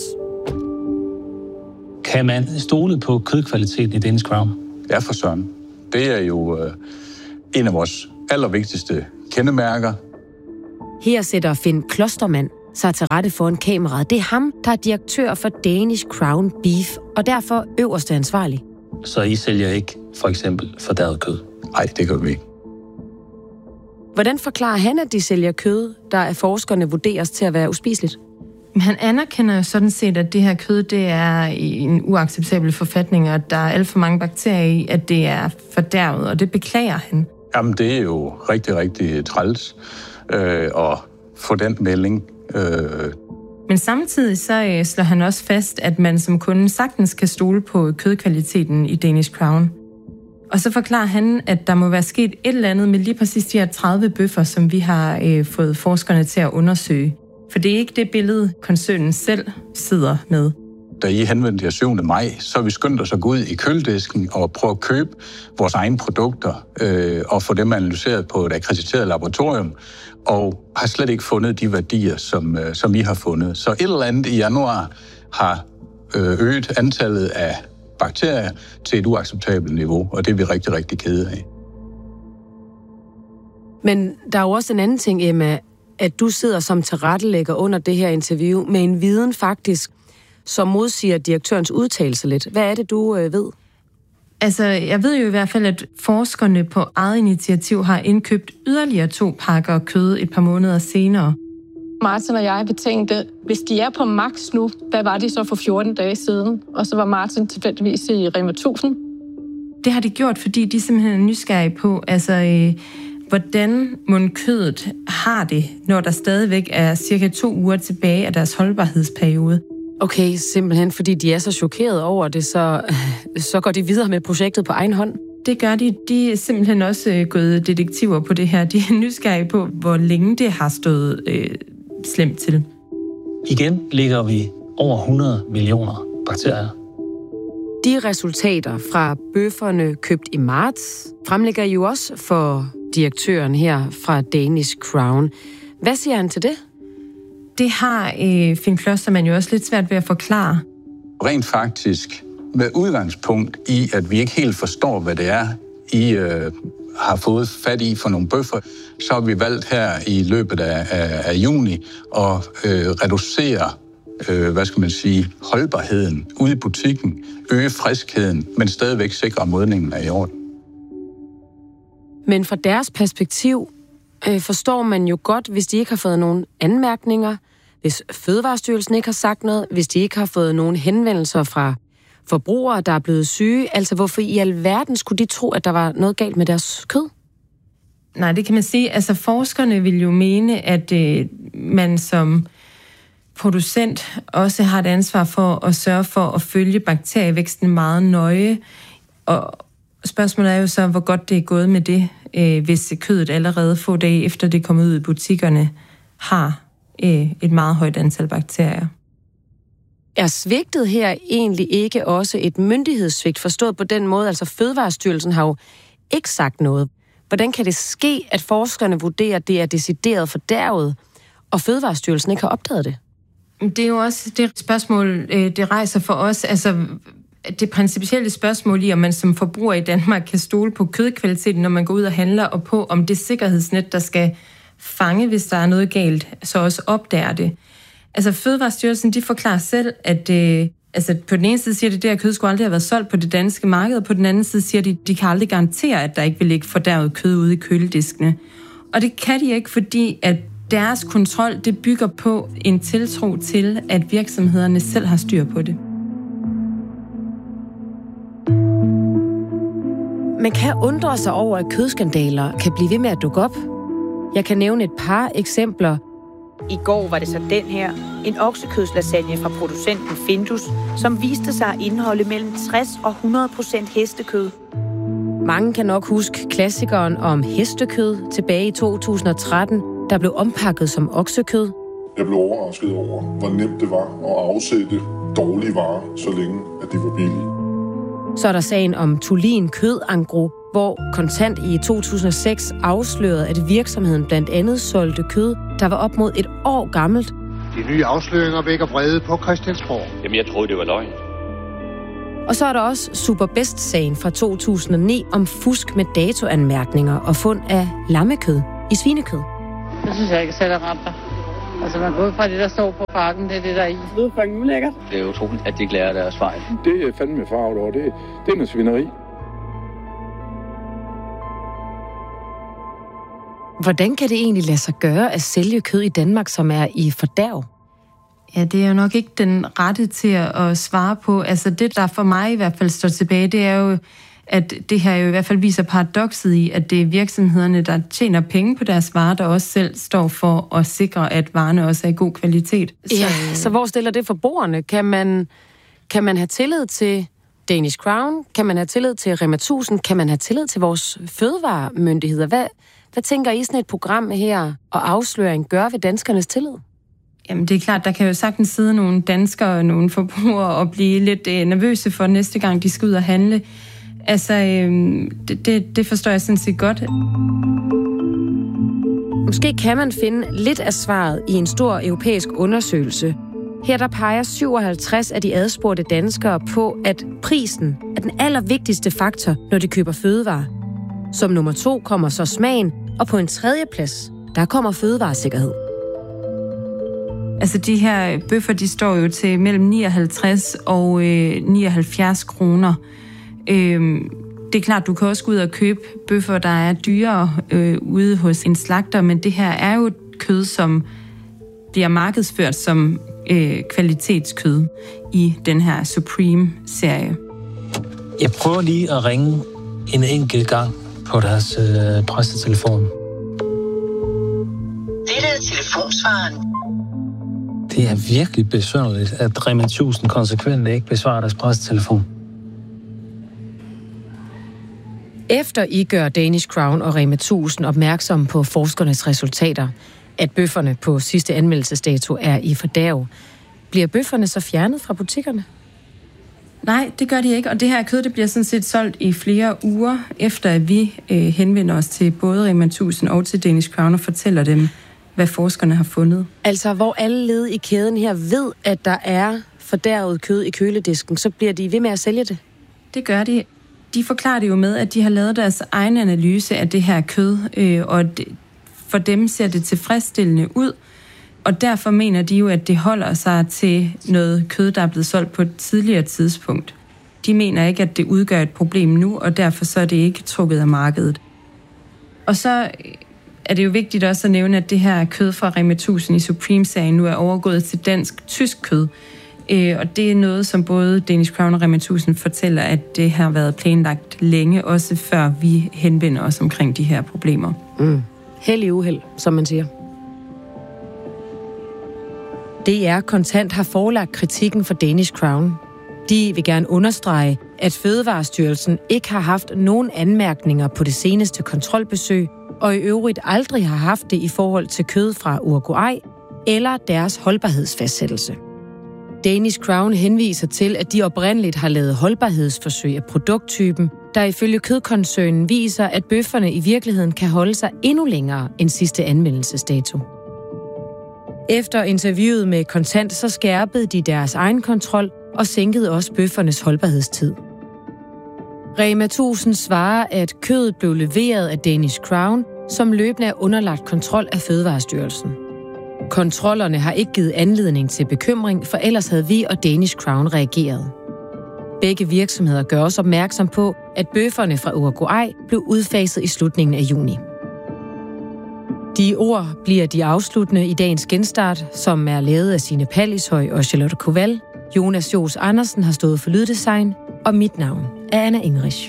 Kan man stole på kødkvaliteten i Danish Crown? Ja, for søren. Det er jo en af vores allervigtigste kendemærker. Her sætter Finn Klostermand sig til rette foran kameraet. Det er ham, der er direktør for Danish Crown Beef, og derfor øverste ansvarlig. Så I sælger ikke for eksempel fordærvet kød? Nej, det gør vi ikke. Hvordan forklarer han, at de sælger kød, der af forskerne vurderes til at være uspiseligt? Han anerkender jo sådan set, at det her kød, det er i en uacceptabel forfatning, og at der er alt for mange bakterier i, at det er fordærvet, og det beklager han. Jamen, det er jo rigtig, rigtig træls at få den melding. Men samtidig så slår han også fast, at man som kunde sagtens kan stole på kødkvaliteten i Danish Crown. Og så forklarer han, at der må være sket et eller andet med lige præcis de her 30 bøffer, som vi har fået forskerne til at undersøge. For det er ikke det billede, koncernen selv sidder med. Da I henvendte jer 7. maj, så har vi skyndt os at gå ud i køledisken og prøve at købe vores egne produkter og få dem analyseret på et akkrediteret laboratorium, og har slet ikke fundet de værdier, som I har fundet. Så et eller andet i januar har øget antallet af bakterier til et uacceptabelt niveau, og det er vi rigtig, rigtig kede af. Men der er jo også en anden ting, Emma, at du sidder som tilrettelægger under det her interview med en viden faktisk, som modsiger direktørens udtalelse lidt. Hvad er det, du ved? Altså, jeg ved jo i hvert fald, at forskerne på eget initiativ har indkøbt yderligere 2 pakker kød et par måneder senere. Martin og jeg betænkte, hvis de er på max nu, hvad var de så for 14 dage siden? Og så var Martin tilfældigvis i Rema 1000. Det har de gjort, fordi de simpelthen er nysgerrige på, hvordan mundkødet har det, når der stadigvæk er cirka 2 uger tilbage af deres holdbarhedsperiode. Okay, simpelthen fordi de er så chokerede over det, så går de videre med projektet på egen hånd. Det gør de. De er simpelthen også gået detektiver på det her. De er nysgerrige på, hvor længe det har stået slemt til. Igen ligger vi over 100 millioner bakterier. De resultater fra bøfferne købt i marts fremlægger jo også for direktøren her fra Danish Crown. Hvad siger han til det? Det har Finn Klostermand jo også lidt svært ved at forklare. Rent faktisk, med udgangspunkt i, at vi ikke helt forstår, hvad det er, I har fået fat i for nogle bøffer, så har vi valgt her i løbet af juni at reducere holdbarheden ude i butikken, øge friskheden, men stadigvæk sikre, at modningen er i orden. Men fra deres perspektiv forstår man jo godt, hvis de ikke har fået nogen anmærkninger, hvis Fødevarestyrelsen ikke har sagt noget, hvis de ikke har fået nogen henvendelser fra forbrugere, der er blevet syge. Altså, hvorfor i alverden skulle de tro, at der var noget galt med deres kød? Nej, det kan man sige. Altså, forskerne vil jo mene, at man som producent også har et ansvar for at sørge for at følge bakterievæksten meget nøje. Og spørgsmålet er jo så, hvor godt det er gået med det, hvis kødet allerede få dage efter det kommer ud i butikkerne har et meget højt antal bakterier. Er svigtet her egentlig ikke også et myndighedssvigt forstået på den måde? Altså Fødevarestyrelsen har jo ikke sagt noget. Hvordan kan det ske, at forskerne vurderer, at det er decideret fordærvet, og Fødevarestyrelsen ikke har opdaget det? Det er jo også det spørgsmål, det rejser for os. Altså det principielle spørgsmål i, om man som forbruger i Danmark kan stole på kødkvaliteten, når man går ud og handler, og på om det sikkerhedsnet, der skal fange, hvis der er noget galt, så også opdager det. Altså Fødevarestyrelsen, de forklarer selv, at på den ene side siger de, at det her kød skulle aldrig have været solgt på det danske marked, og på den anden side siger de kan aldrig garantere, at der ikke vil ligge fordærvet kød ude i kølediskene. Og det kan de ikke, fordi at deres kontrol, det bygger på en tiltro til, at virksomhederne selv har styr på det. Man kan undre sig over, at kødskandaler kan blive ved med at dukke op. Jeg kan nævne et par eksempler. I går var det så den her, en oksekødslasagne fra producenten Findus, som viste sig at indeholde mellem 60 og 100% hestekød. Mange kan nok huske klassikeren om hestekød tilbage i 2013, der blev ompakket som oksekød. Jeg blev overrasket over, hvor nemt det var at afsætte dårlige varer, så længe at de var billige. Så er der sagen om Tullin Kød Engros, hvor Kontant i 2006 afslørede, at virksomheden blandt andet solgte kød, der var op mod et år gammelt. De nye afsløringer vækker vrede på Christiansborg. Jamen, jeg troede, det var løgn. Og så er der også Superbest-sagen fra 2009 om fusk med datoanmærkninger og fund af lammekød i svinekød. Det synes jeg ikke selv er ramt. Altså, man går ud fra det, der står på pakken, det er det, der er i. Det er fucking ulækkert. Det er jo utroligt, at de ikke lærer deres fejl. Det er fandme farvet over. Det er noget svineri. Hvordan kan det egentlig lade sig gøre at sælge kød i Danmark, som er i fordærv? Ja, det er jo nok ikke den rette til at svare på. Altså det, der for mig i hvert fald står tilbage, det er jo, at det her jo i hvert fald viser paradokset i, at det er virksomhederne, der tjener penge på deres varer, der også selv står for at sikre, at varerne også er i god kvalitet. Så hvor stiller det forbrugerne? Kan man have tillid til Danish Crown? Kan man have tillid til Rema 1000? Kan man have tillid til vores fødevaremyndigheder? Hvad tænker I sådan et program her og afsløring gør ved danskernes tillid? Jamen det er klart, der kan jo sagtens sidde nogle danskere og nogle forbrugere og blive lidt nervøse for næste gang, de skal ud og handle. Altså, det forstår jeg sådan set godt. Måske kan man finde lidt af svaret i en stor europæisk undersøgelse. Her der peger 57 af de adspurgte danskere på, at prisen er den allervigtigste faktor, når de køber fødevarer. Som nummer 2 kommer så smagen, og på en 3. plads, der kommer fødevaresikkerhed. Altså de her bøffer, de står jo til mellem 59 og 79 kroner. Det er klart, du kan også gå ud og købe bøffer, der er dyrere ude hos en slagter, men det her er jo et kød, som bliver markedsført som kvalitetskød i den her Supreme-serie. Jeg prøver lige at ringe en enkelt gang på deres pressetelefon. Dette er telefonsvaren. Det er virkelig besynderligt, at Rema 1000 konsekvent ikke besvarer deres pressetelefon. Efter I gør Danish Crown og Rema 1000 opmærksom på forskernes resultater, at bøfferne på sidste anmeldelsesdato er i fordærv, bliver bøfferne så fjernet fra butikkerne? Nej, det gør de ikke, og det her kød det bliver sådan set solgt i flere uger, efter at vi henvender os til både Rema 1000 og til Danish Crown og fortæller dem, hvad forskerne har fundet. Altså, hvor alle led i kæden her ved, at der er fordærvet kød i køledisken, så bliver de ved med at sælge det? Det gør de. De forklarer det jo med, at de har lavet deres egen analyse af det her kød, og for dem ser det tilfredsstillende ud, og derfor mener de jo, at det holder sig til noget kød, der er blevet solgt på et tidligere tidspunkt. De mener ikke, at det udgør et problem nu, og derfor så er det ikke trukket af markedet. Og så er det jo vigtigt også at nævne, at det her kød fra Rema 1000 i Supreme-serien nu er overgået til dansk-tysk kød. Og det er noget, som både Danish Crown og Rema 1000 fortæller, at det har været planlagt længe, også før vi henvender os omkring de her problemer. Held i uheld, som man siger. DR Kontant har forelagt kritikken for Danish Crown. De vil gerne understrege, at Fødevarestyrelsen ikke har haft nogen anmærkninger på det seneste kontrolbesøg, og i øvrigt aldrig har haft det i forhold til kød fra Uruguay eller deres holdbarhedsfastsættelse. Danish Crown henviser til, at de oprindeligt har lavet holdbarhedsforsøg af produkttypen, der ifølge kødkoncernen viser, at bøfferne i virkeligheden kan holde sig endnu længere end sidste anmeldelsesdato. Efter interviewet med Kontant, så skærpede de deres egen kontrol og sænkede også bøffernes holdbarhedstid. Rema 1000 svarer, at kødet blev leveret af Danish Crown, som løbende er underlagt kontrol af Fødevarestyrelsen. Kontrollerne har ikke givet anledning til bekymring, for ellers havde vi og Danish Crown reageret. Begge virksomheder gør også opmærksom på, at bøfferne fra Uruguay blev udfaset i slutningen af juni. De ord bliver de afsluttende i dagens genstart, som er lavet af Signe Pallishøj og Charlotte Koval. Jonas Jos Andersen har stået for lyddesign, og mit navn er Anna Ingrich.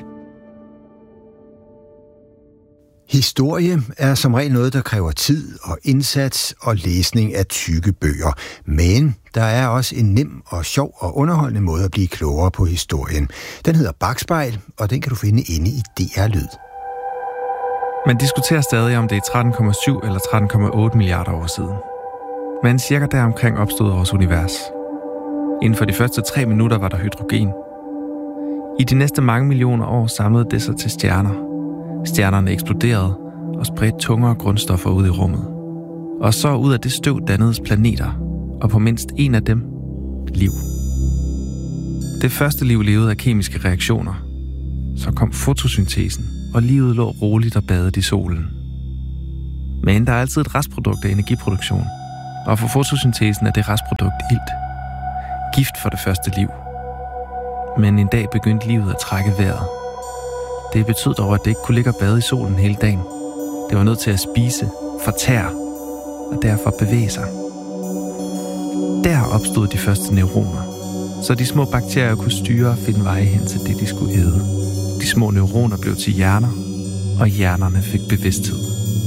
Historie er som regel noget, der kræver tid og indsats og læsning af tykke bøger. Men der er også en nem og sjov og underholdende måde at blive klogere på historien. Den hedder Bakspejl, og den kan du finde inde i DR Lyd. Man diskuterer stadig, om det er 13,7 eller 13,8 milliarder år siden. Men cirka deromkring opstod vores univers. Inden for de første 3 minutter var der hydrogen. I de næste mange millioner år samlede det sig til stjerner. Stjernerne eksploderede og spredte tungere grundstoffer ud i rummet. Og så ud af det støv dannedes planeter, og på mindst en af dem, liv. Det første liv levede af kemiske reaktioner. Så kom fotosyntesen, og livet lå roligt og badede i solen. Men der er altid et restprodukt af energiproduktion, og for fotosyntesen er det restprodukt ilt. Gift for det første liv. Men en dag begyndte livet at trække vejret. Det betød dog, at det ikke kunne ligge og bade i solen hele dagen. Det var nødt til at spise, fortære og derfor bevæge sig. Der opstod de første neuroner, så de små bakterier kunne styre og finde veje hen til det, de skulle æde. De små neuroner blev til hjerner, og hjernerne fik bevidsthed.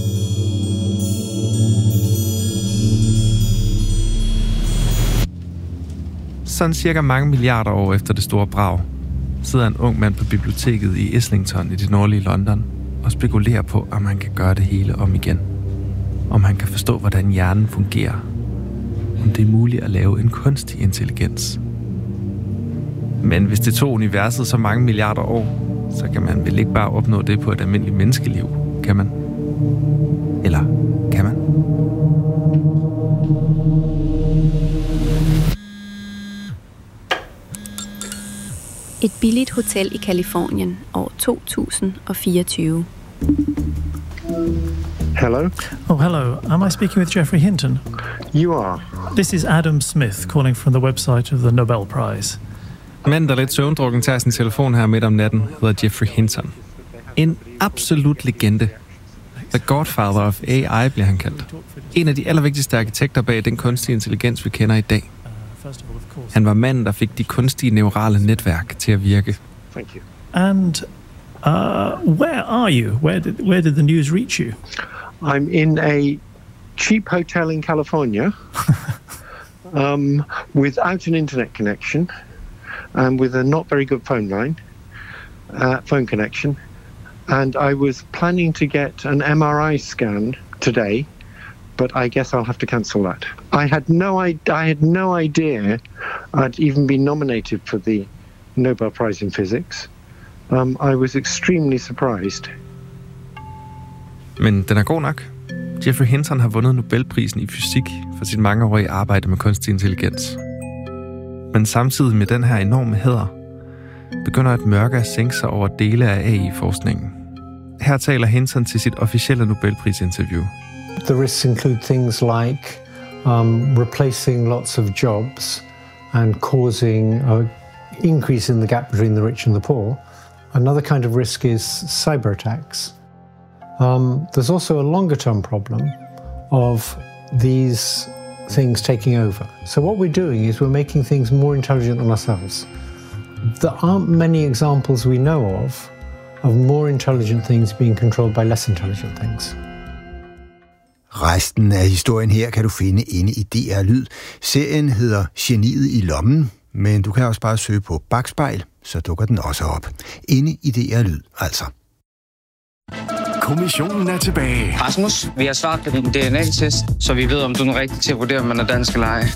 Sådan cirka mange milliarder år efter det store brag, sidder en ung mand på biblioteket i Islington i det nordlige London og spekulerer på, om han kan gøre det hele om igen. Om han kan forstå, hvordan hjernen fungerer. Om det er muligt at lave en kunstig intelligens. Men hvis det tog universet så mange milliarder år, så kan man vel ikke bare opnå det på et almindeligt menneskeliv, kan man? Eller kan man? Et billigt hotel i Californien år 2024. Hello? Oh, hello. Am I speaking with Geoffrey Hinton? You are. This is Adam Smith calling from the website of the Nobel Prize. Manden, der lidt søvndrukken, tager sin telefon her midt om natten, hedder Geoffrey Hinton. En absolut legende. The Godfather of AI bliver han kaldt. En af de allervigtigste arkitekter bag den kunstige intelligens, vi kender i dag. Han var manden, der fik de kunstige neurale netværk til at virke. Thank you. And where are you? Where did the news reach you? I'm in a cheap hotel in California without an internet connection and with a not very good phone connection. And I was planning to get an MRI scan today, but I guess I'll have to cancel that. I had no idea I'd even been nominated for the Nobel Prize in Physics. I was extremely surprised. Men den er god nok. Geoffrey Hinton har vundet Nobelprisen i fysik for sit mangeårige arbejde med kunstig intelligens. Men samtidig med den her enorme hæder, begynder et mørke at sænke sig over dele af AI-forskningen. Her taler Hinton til sit officielle Nobelprisinterview. The risks include things like replacing lots of jobs and causing an increase in the gap between the rich and the poor. Another kind of risk is cyber attacks. There's also a longer-term problem of these things taking over. So what we're doing is we're making things more intelligent than ourselves. There aren't many examples we know of more intelligent things being controlled by less intelligent things. Resten af historien her kan du finde inde i DR Lyd. Serien hedder Geniet i lommen, men du kan også bare søge på Bakspejl, så dukker den også op. Inde i DR Lyd, altså. Kommissionen er tilbage. Rasmus, vi har svaret på din DNA-test, så vi ved, om du er rigtig til at vurdere, om man er dansk eller ej. 44,5%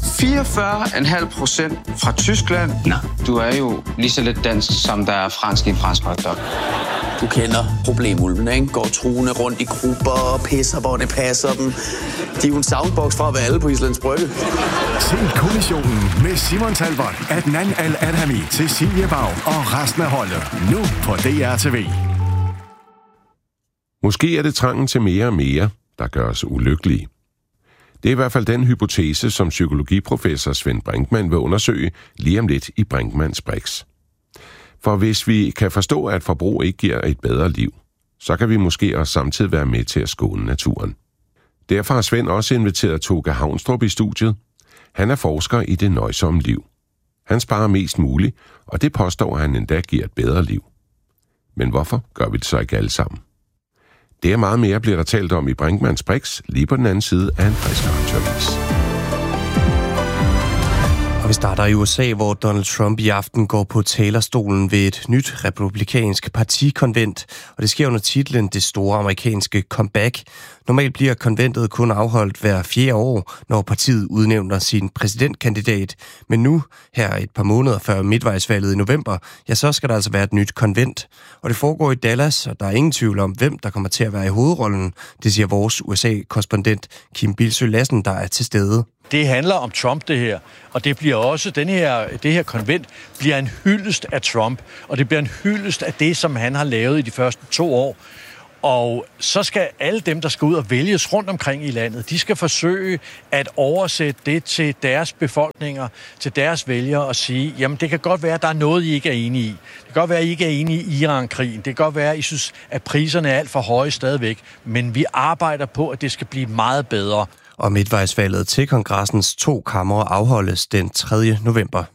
fra Tyskland. Nå, du er jo lige så lidt dansk, som der er fransk i en fransk hotdog. Du kender problemulvene, ikke? Går truende rundt i grupper og pisser, hvor det passer dem. De er jo en soundbox fra at være alle på Islands Brygge. Se Kommissionen med Simon Talbot, Adnan Al-Adhami, Cecilie Bag og resten af holdet. Nu på DR TV. Måske er det trangen til mere og mere, der gør os ulykkelige. Det er i hvert fald den hypotese, som psykologiprofessor Svend Brinkmann vil undersøge lige om lidt i Brinkmanns Brix. For hvis vi kan forstå, at forbrug ikke giver et bedre liv, så kan vi måske også samtidig være med til at skåne naturen. Derfor har Svend også inviteret Toke Havnstrup i studiet. Han er forsker i det nøjsomme liv. Han sparer mest muligt, og det påstår han endda giver et bedre liv. Men hvorfor gør vi det så ikke alle sammen? Det er meget mere, bliver der talt om i Brinkmanns Brix, lige på den anden side af en frisk radioavis. Og Vi starter i USA, hvor Donald Trump i aften går på talerstolen ved et nyt republikansk partikonvent, og det sker under titlen Det store amerikanske comeback. Normalt bliver konventet kun afholdt hver 4. år, når partiet udnævner sin præsidentkandidat. Men nu, her et par måneder før midtvejsvalget i november, ja, så skal der altså være et nyt konvent. Og det foregår i Dallas, og der er ingen tvivl om, hvem der kommer til at være i hovedrollen. Det siger vores USA-korrespondent Kim Bilsøe Lassen, der er til stede. Det handler om Trump, det her. Og det bliver også, det her konvent bliver en hyldest af Trump. Og det bliver en hyldest af det, som han har lavet i de første 2 år. Og så skal alle dem, der skal ud og vælges rundt omkring i landet, de skal forsøge at oversætte det til deres befolkninger, til deres vælgere og sige, jamen det kan godt være, at der er noget, I ikke er enige i. Det kan godt være, at I ikke er enige i Iran-krigen. Det kan godt være, at I synes, at priserne er alt for høje stadigvæk. Men vi arbejder på, at det skal blive meget bedre. Og midtvejsvalget til kongressens 2 kamre afholdes den 3. november.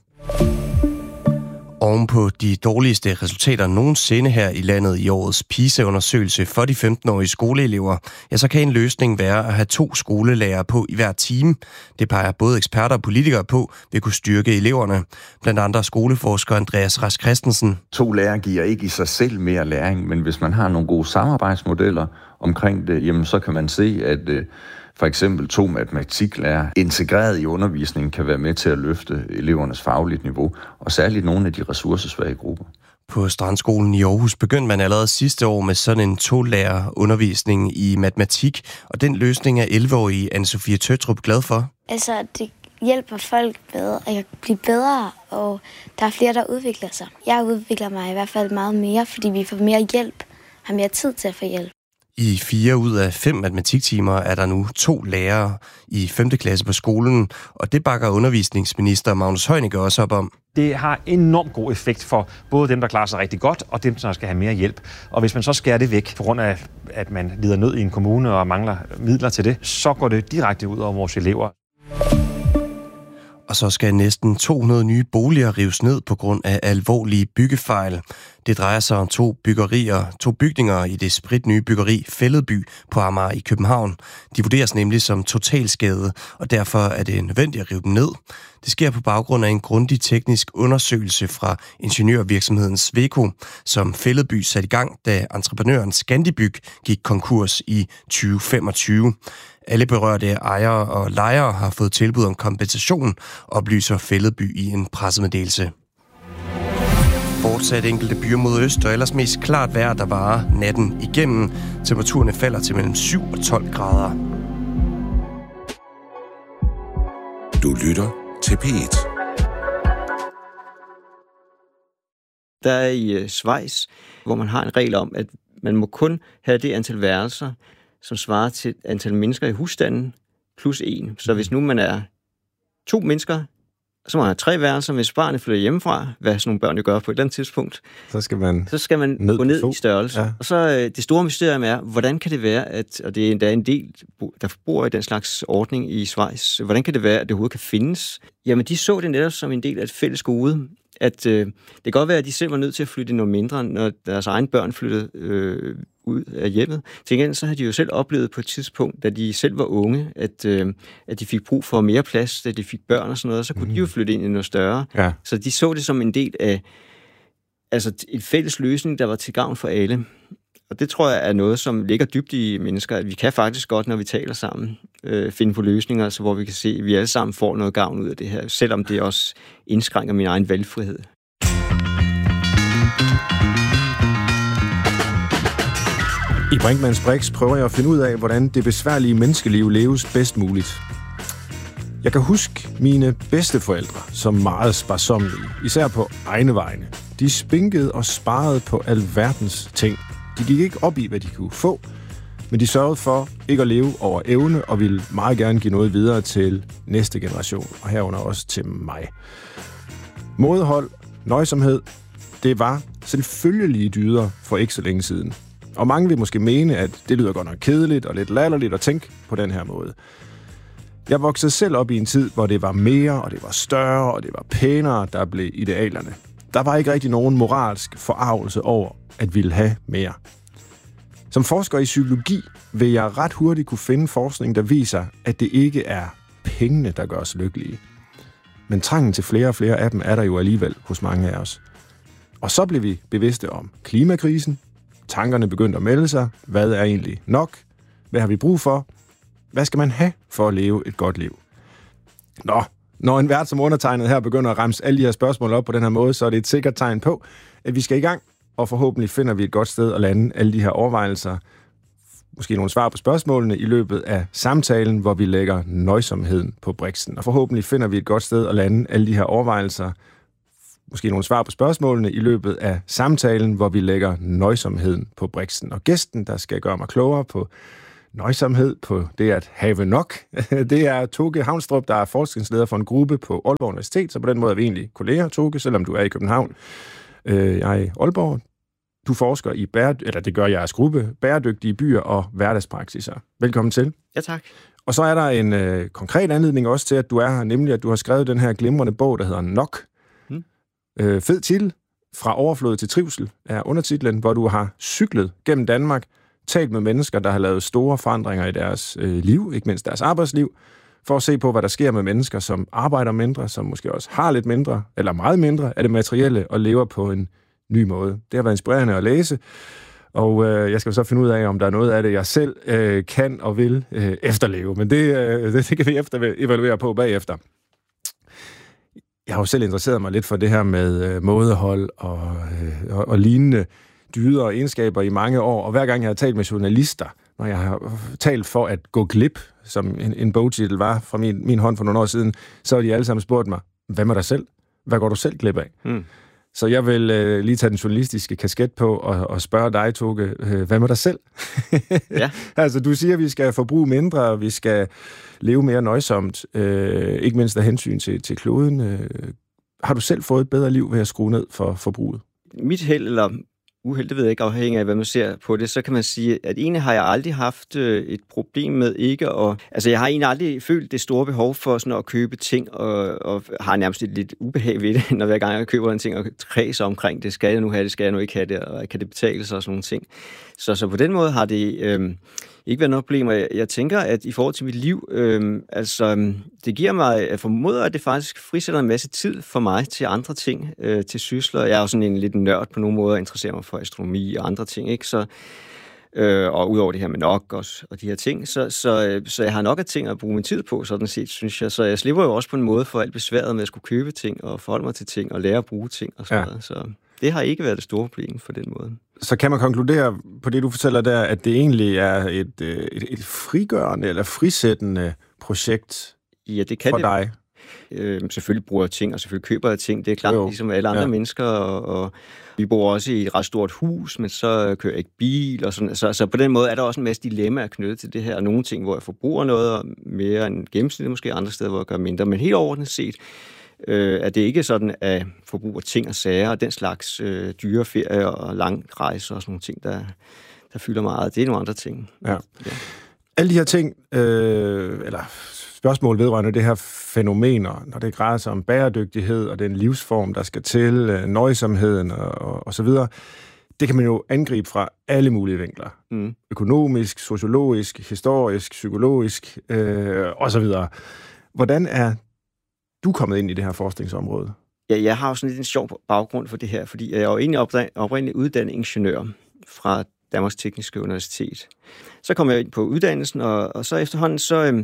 Oven på de dårligste resultater nogensinde her i landet i årets PISA-undersøgelse for de 15-årige skoleelever, ja, så kan en løsning være at have 2 skolelærere på i hver time. Det peger både eksperter og politikere på vil kunne styrke eleverne. Blandt andre skoleforsker Andreas Rask Christensen. 2 lærere giver ikke i sig selv mere læring, men hvis man har nogle gode samarbejdsmodeller omkring det, jamen så kan man se, at for eksempel 2 matematiklærere integreret i undervisningen kan være med til at løfte elevernes fagligt niveau, og særligt nogle af de ressourcesvage grupper. På Strandskolen i Aarhus begyndte man allerede sidste år med sådan en 2-lærer-undervisning i matematik, og den løsning er 11-årige Anne-Sophie Tøtrup glad for. Altså, det hjælper folk bedre, at jeg bliver bedre, og der er flere, der udvikler sig. Jeg udvikler mig i hvert fald meget mere, fordi vi får mere hjælp, har mere tid til at få hjælp. I 4 ud af 5 matematiktimer er der nu 2 lærere i 5. klasse på skolen, og det bakker undervisningsminister Magnus Heunicke også op om. Det har enormt god effekt for både dem, der klarer sig rigtig godt, og dem, der skal have mere hjælp. Og hvis man så skærer det væk, på grund af, at man lider nød i en kommune og mangler midler til det, så går det direkte ud over vores elever. Og så skal næsten 200 nye boliger rives ned på grund af alvorlige byggefejl. Det drejer sig om 2 bygninger i det spritnye byggeri Fælledby på Amager i København. De vurderes nemlig som totalskade, og derfor er det nødvendigt at rive dem ned. Det sker på baggrund af en grundig teknisk undersøgelse fra ingeniørvirksomheden Sweco, som Fælledby satte i gang, da entreprenøren Scandibyg gik konkurs i 2025. Alle berørte ejere og lejere har fået tilbud om kompensation, oplyser Fælledby i en pressemeddelelse. Fortsat enkelte byer mod øst, og ellers mest klart vejr, der varer natten igennem. Temperaturerne falder til mellem 7 og 12 grader. Du lytter til P1. Der er i Schweiz, hvor man har en regel om, at man må kun have det antal værelser, som svarer til antal mennesker i husstanden, plus 1. Så hvis nu man er 2 mennesker, så må man have 3 værelser. Hvis barnet flytter hjemmefra, hvad sådan nogle børn jo gør på et eller andet tidspunkt, så skal man gå ned i størrelse. Ja. Og så det store mysterium er, hvordan kan det være, at, og det er endda en del, der bor i den slags ordning i Schweiz, hvordan kan det være, at det overhovedet kan findes? Jamen, de så det netop som en del af et fælles gode, at det kan godt være, at de selv var nødt til at flytte noget mindre, når deres egne børn flyttede ud af hjemmet. Til gengæld så havde de jo selv oplevet på et tidspunkt, da de selv var unge, at de fik brug for mere plads, da de fik børn og sådan noget, så kunne de jo flytte ind i noget større. Ja. Så de så det som en del af en fælles løsning, der var til gavn for alle. Og det tror jeg er noget, som ligger dybt i mennesker, at vi kan faktisk godt, når vi taler sammen, finde på løsninger, så hvor vi kan se, at vi alle sammen får noget gavn ud af det her, selvom det også indskrænker min egen valgfrihed. I Brinkmanns Brix prøver jeg at finde ud af, hvordan det besværlige menneskeliv leves bedst muligt. Jeg kan huske mine bedsteforældre som meget sparsommelige, især på egne vegne. De spinkede og sparede på alverdens ting. De gik ikke op i, hvad de kunne få, men de sørgede for ikke at leve over evne og ville meget gerne give noget videre til næste generation, og herunder også til mig. Mådehold, nøjsomhed, det var selvfølgelige dyder for ikke så længe siden. Og mange vil måske mene, at det lyder godt nok kedeligt og lidt latterligt at tænke på den her måde. Jeg voksede selv op i en tid, hvor det var mere, og det var større, og det var pænere, der blev idealerne. Der var ikke rigtig nogen moralsk forargelse over at ville have mere. Som forsker i psykologi vil jeg ret hurtigt kunne finde forskning, der viser, at det ikke er pengene, der gør os lykkelige. men trangen til flere og flere af dem er der jo alligevel hos mange af os. Og så blev vi bevidste om klimakrisen. Tankerne begyndte at melde sig. Hvad er egentlig nok? Hvad har vi brug for? Hvad skal man have for at leve et godt liv? Når en vært som undertegnet her begynder at ramse alle de her spørgsmål op på den her måde, så er det et sikkert tegn på, at vi skal i gang, og forhåbentlig finder vi et godt sted at lande alle de her overvejelser, måske nogle svar på spørgsmålene i løbet af samtalen, hvor vi lægger nøjsomheden på briksen. Og forhåbentlig finder vi et godt sted at lande alle de her overvejelser, måske nogle svar på spørgsmålene i løbet af samtalen, hvor vi lægger nøjsomheden på briksen. Og gæsten, der skal gøre mig klogere på nøjsomhed, på det at have nok, det er Toke Havnstrup, der er forskningsleder for en gruppe på Aalborg Universitet, så på den måde er vi egentlig kolleger, Toke, selvom du er i København. Jeg er i Aalborg. Du forsker i det gør jeres gruppe, bæredygtige byer og hverdagspraktiser. Velkommen til. Ja, tak. Og så er der en konkret anledning også til, at du er her, nemlig at du har skrevet den her glimrende bog, der hedder Nok. Fed titel, Fra overflod til trivsel, er undertitlen, hvor du har cyklet gennem Danmark, talt med mennesker, der har lavet store forandringer i deres liv, ikke mindst deres arbejdsliv, for at se på, hvad der sker med mennesker, som arbejder mindre, som måske også har lidt mindre, eller meget mindre af det materielle, og lever på en ny måde. Det har været inspirerende at læse, og jeg skal så finde ud af, om der er noget af det, jeg selv kan og vil efterleve, men det kan vi evaluere på bagefter. Jeg har jo selv interesseret mig lidt for det her med mådehold og lignende dyder og egenskaber i mange år, og hver gang jeg har talt med journalister, når jeg har talt for at gå glip, som en bogtitel var fra min hånd for nogle år siden, så har de alle sammen spurgt mig, hvad med dig selv? Hvad går du selv glip af? Så jeg vil lige tage den journalistiske kasket på og spørge dig, Toke, hvad med dig selv? Ja. Altså, du siger, at vi skal forbruge mindre, vi skal leve mere nøjsomt, ikke mindst af hensyn til kloden. Har du selv fået et bedre liv ved at skrue ned for forbruget? Mit held eller uheld, det ved jeg ikke, afhængig af, hvad man ser på det, så kan man sige, at egentlig har jeg aldrig haft et problem med ikke at... Altså, jeg har egentlig aldrig følt det store behov for sådan at købe ting, og har nærmest lidt ubehag ved det, når hver gang jeg køber en ting og kredser omkring det. Skal jeg nu have det? Skal jeg nu ikke have det? Og kan det betale sig og sådan nogle ting? Så på den måde har det ikke været noget problem. Jeg tænker, at i forhold til mit liv, det giver mig, jeg formoder, at det faktisk frisætter en masse tid for mig til andre ting, til sysler. Jeg er jo sådan en lidt nørd på nogle måder, interesserer mig for astronomi og andre ting, ikke? Så, og udover det her med nok og de her ting, så jeg har nok af ting at bruge min tid på, sådan set, synes jeg. Så jeg slipper jo også på en måde for alt besværet med at skulle købe ting og forholde mig til ting og lære at bruge ting og sådan noget. Så det har ikke været det store problem for den måde. Så kan man konkludere på det, du fortæller der, at det egentlig er et frigørende eller frisættende projekt for dig? Selvfølgelig bruger jeg ting, og selvfølgelig køber jeg ting. Det er klart, ligesom alle andre mennesker, og vi bor også i et ret stort hus, men så kører jeg ikke bil, og sådan. Så på den måde er der også en masse dilemmaer knyttet til det her. Nogle ting, hvor jeg forbruger noget mere end gennemsnitligt, måske andre steder, hvor jeg gør mindre. Men helt overordnet set, at det ikke er sådan, at forbruger ting og sager, og den slags dyre ferier og lang rejser og sådan nogle ting, der fylder meget. Det er nogle andre ting. Ja. Alle de her ting, eller spørgsmål vedrørende det her fænomener, når det drejer sig om bæredygtighed og den livsform, der skal til, nøjsomheden og så videre, det kan man jo angribe fra alle mulige vinkler. Økonomisk, sociologisk, historisk, psykologisk og så videre. Hvordan er du kommet ind i det her forskningsområde? Ja, jeg har jo sådan lidt en sjov baggrund for det her, fordi jeg er jo egentlig oprindeligt uddannet ingeniør fra Danmarks Tekniske Universitet. Så kom jeg ind på uddannelsen, og så efterhånden,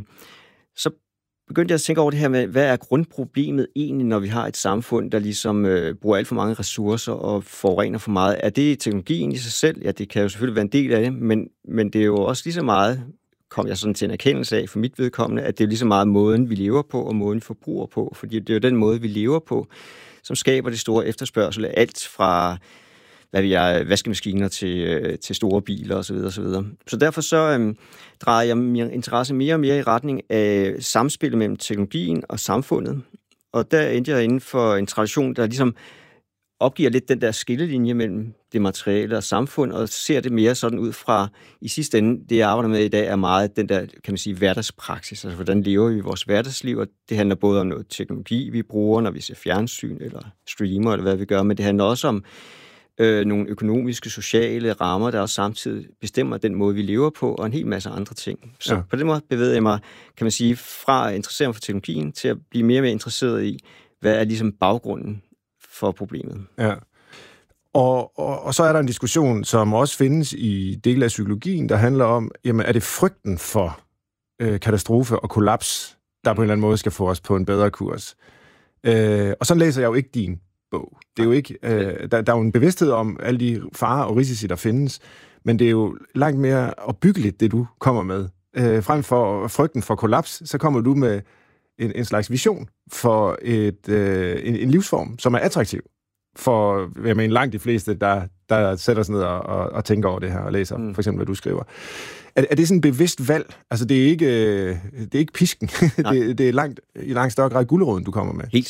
så begyndte jeg at tænke over det her med, hvad er grundproblemet egentlig, når vi har et samfund, der ligesom bruger alt for mange ressourcer og forurener for meget? Er det teknologien i sig selv? Ja, det kan jo selvfølgelig være en del af det, men det er jo også lige så meget, kom jeg sådan til en erkendelse af for mit vedkommende, at det er lige så meget måden, vi lever på, og måden, vi forbruger på. Fordi det er jo den måde, vi lever på, som skaber det store efterspørgsel af alt fra vaskemaskiner til store biler osv. Så derfor drejer jeg min interesse mere og mere i retning af samspillet mellem teknologien og samfundet. Og der endte jeg inden for en tradition, der ligesom opgiver lidt den der skillelinje mellem det materielle og samfund, og ser det mere sådan ud fra, i sidste ende, det jeg arbejder med i dag, er meget den der, kan man sige, hverdagspraksis. Altså, hvordan lever vi vores hverdagsliv, og det handler både om noget teknologi, vi bruger, når vi ser fjernsyn, eller streamer, eller hvad vi gør, men det handler også om nogle økonomiske, sociale rammer, der også samtidig bestemmer den måde, vi lever på, og en hel masse andre ting. Så på den måde bevæger jeg mig, kan man sige, fra at interessere mig for teknologien, til at blive mere og mere interesseret i, hvad er ligesom baggrunden for problemet. Ja. Og så er der en diskussion, som også findes i dele af psykologien, der handler om, jamen, er det frygten for katastrofe og kollaps, der på en eller anden måde skal få os på en bedre kurs? Og sådan læser jeg jo ikke din bog. Det er jo ikke, der er jo en bevidsthed om alle de farer og risici, der findes, men det er jo langt mere opbyggeligt, det du kommer med. Frem for frygten for kollaps, så kommer du med en slags vision for en livsform, som er attraktiv for, jeg mener, langt de fleste, der sætter sig ned og tænker over det her og læser, for eksempel, hvad du skriver. Er det sådan et bevidst valg? Altså, det er ikke pisken. Det er i langt større grad guleroden, du kommer med.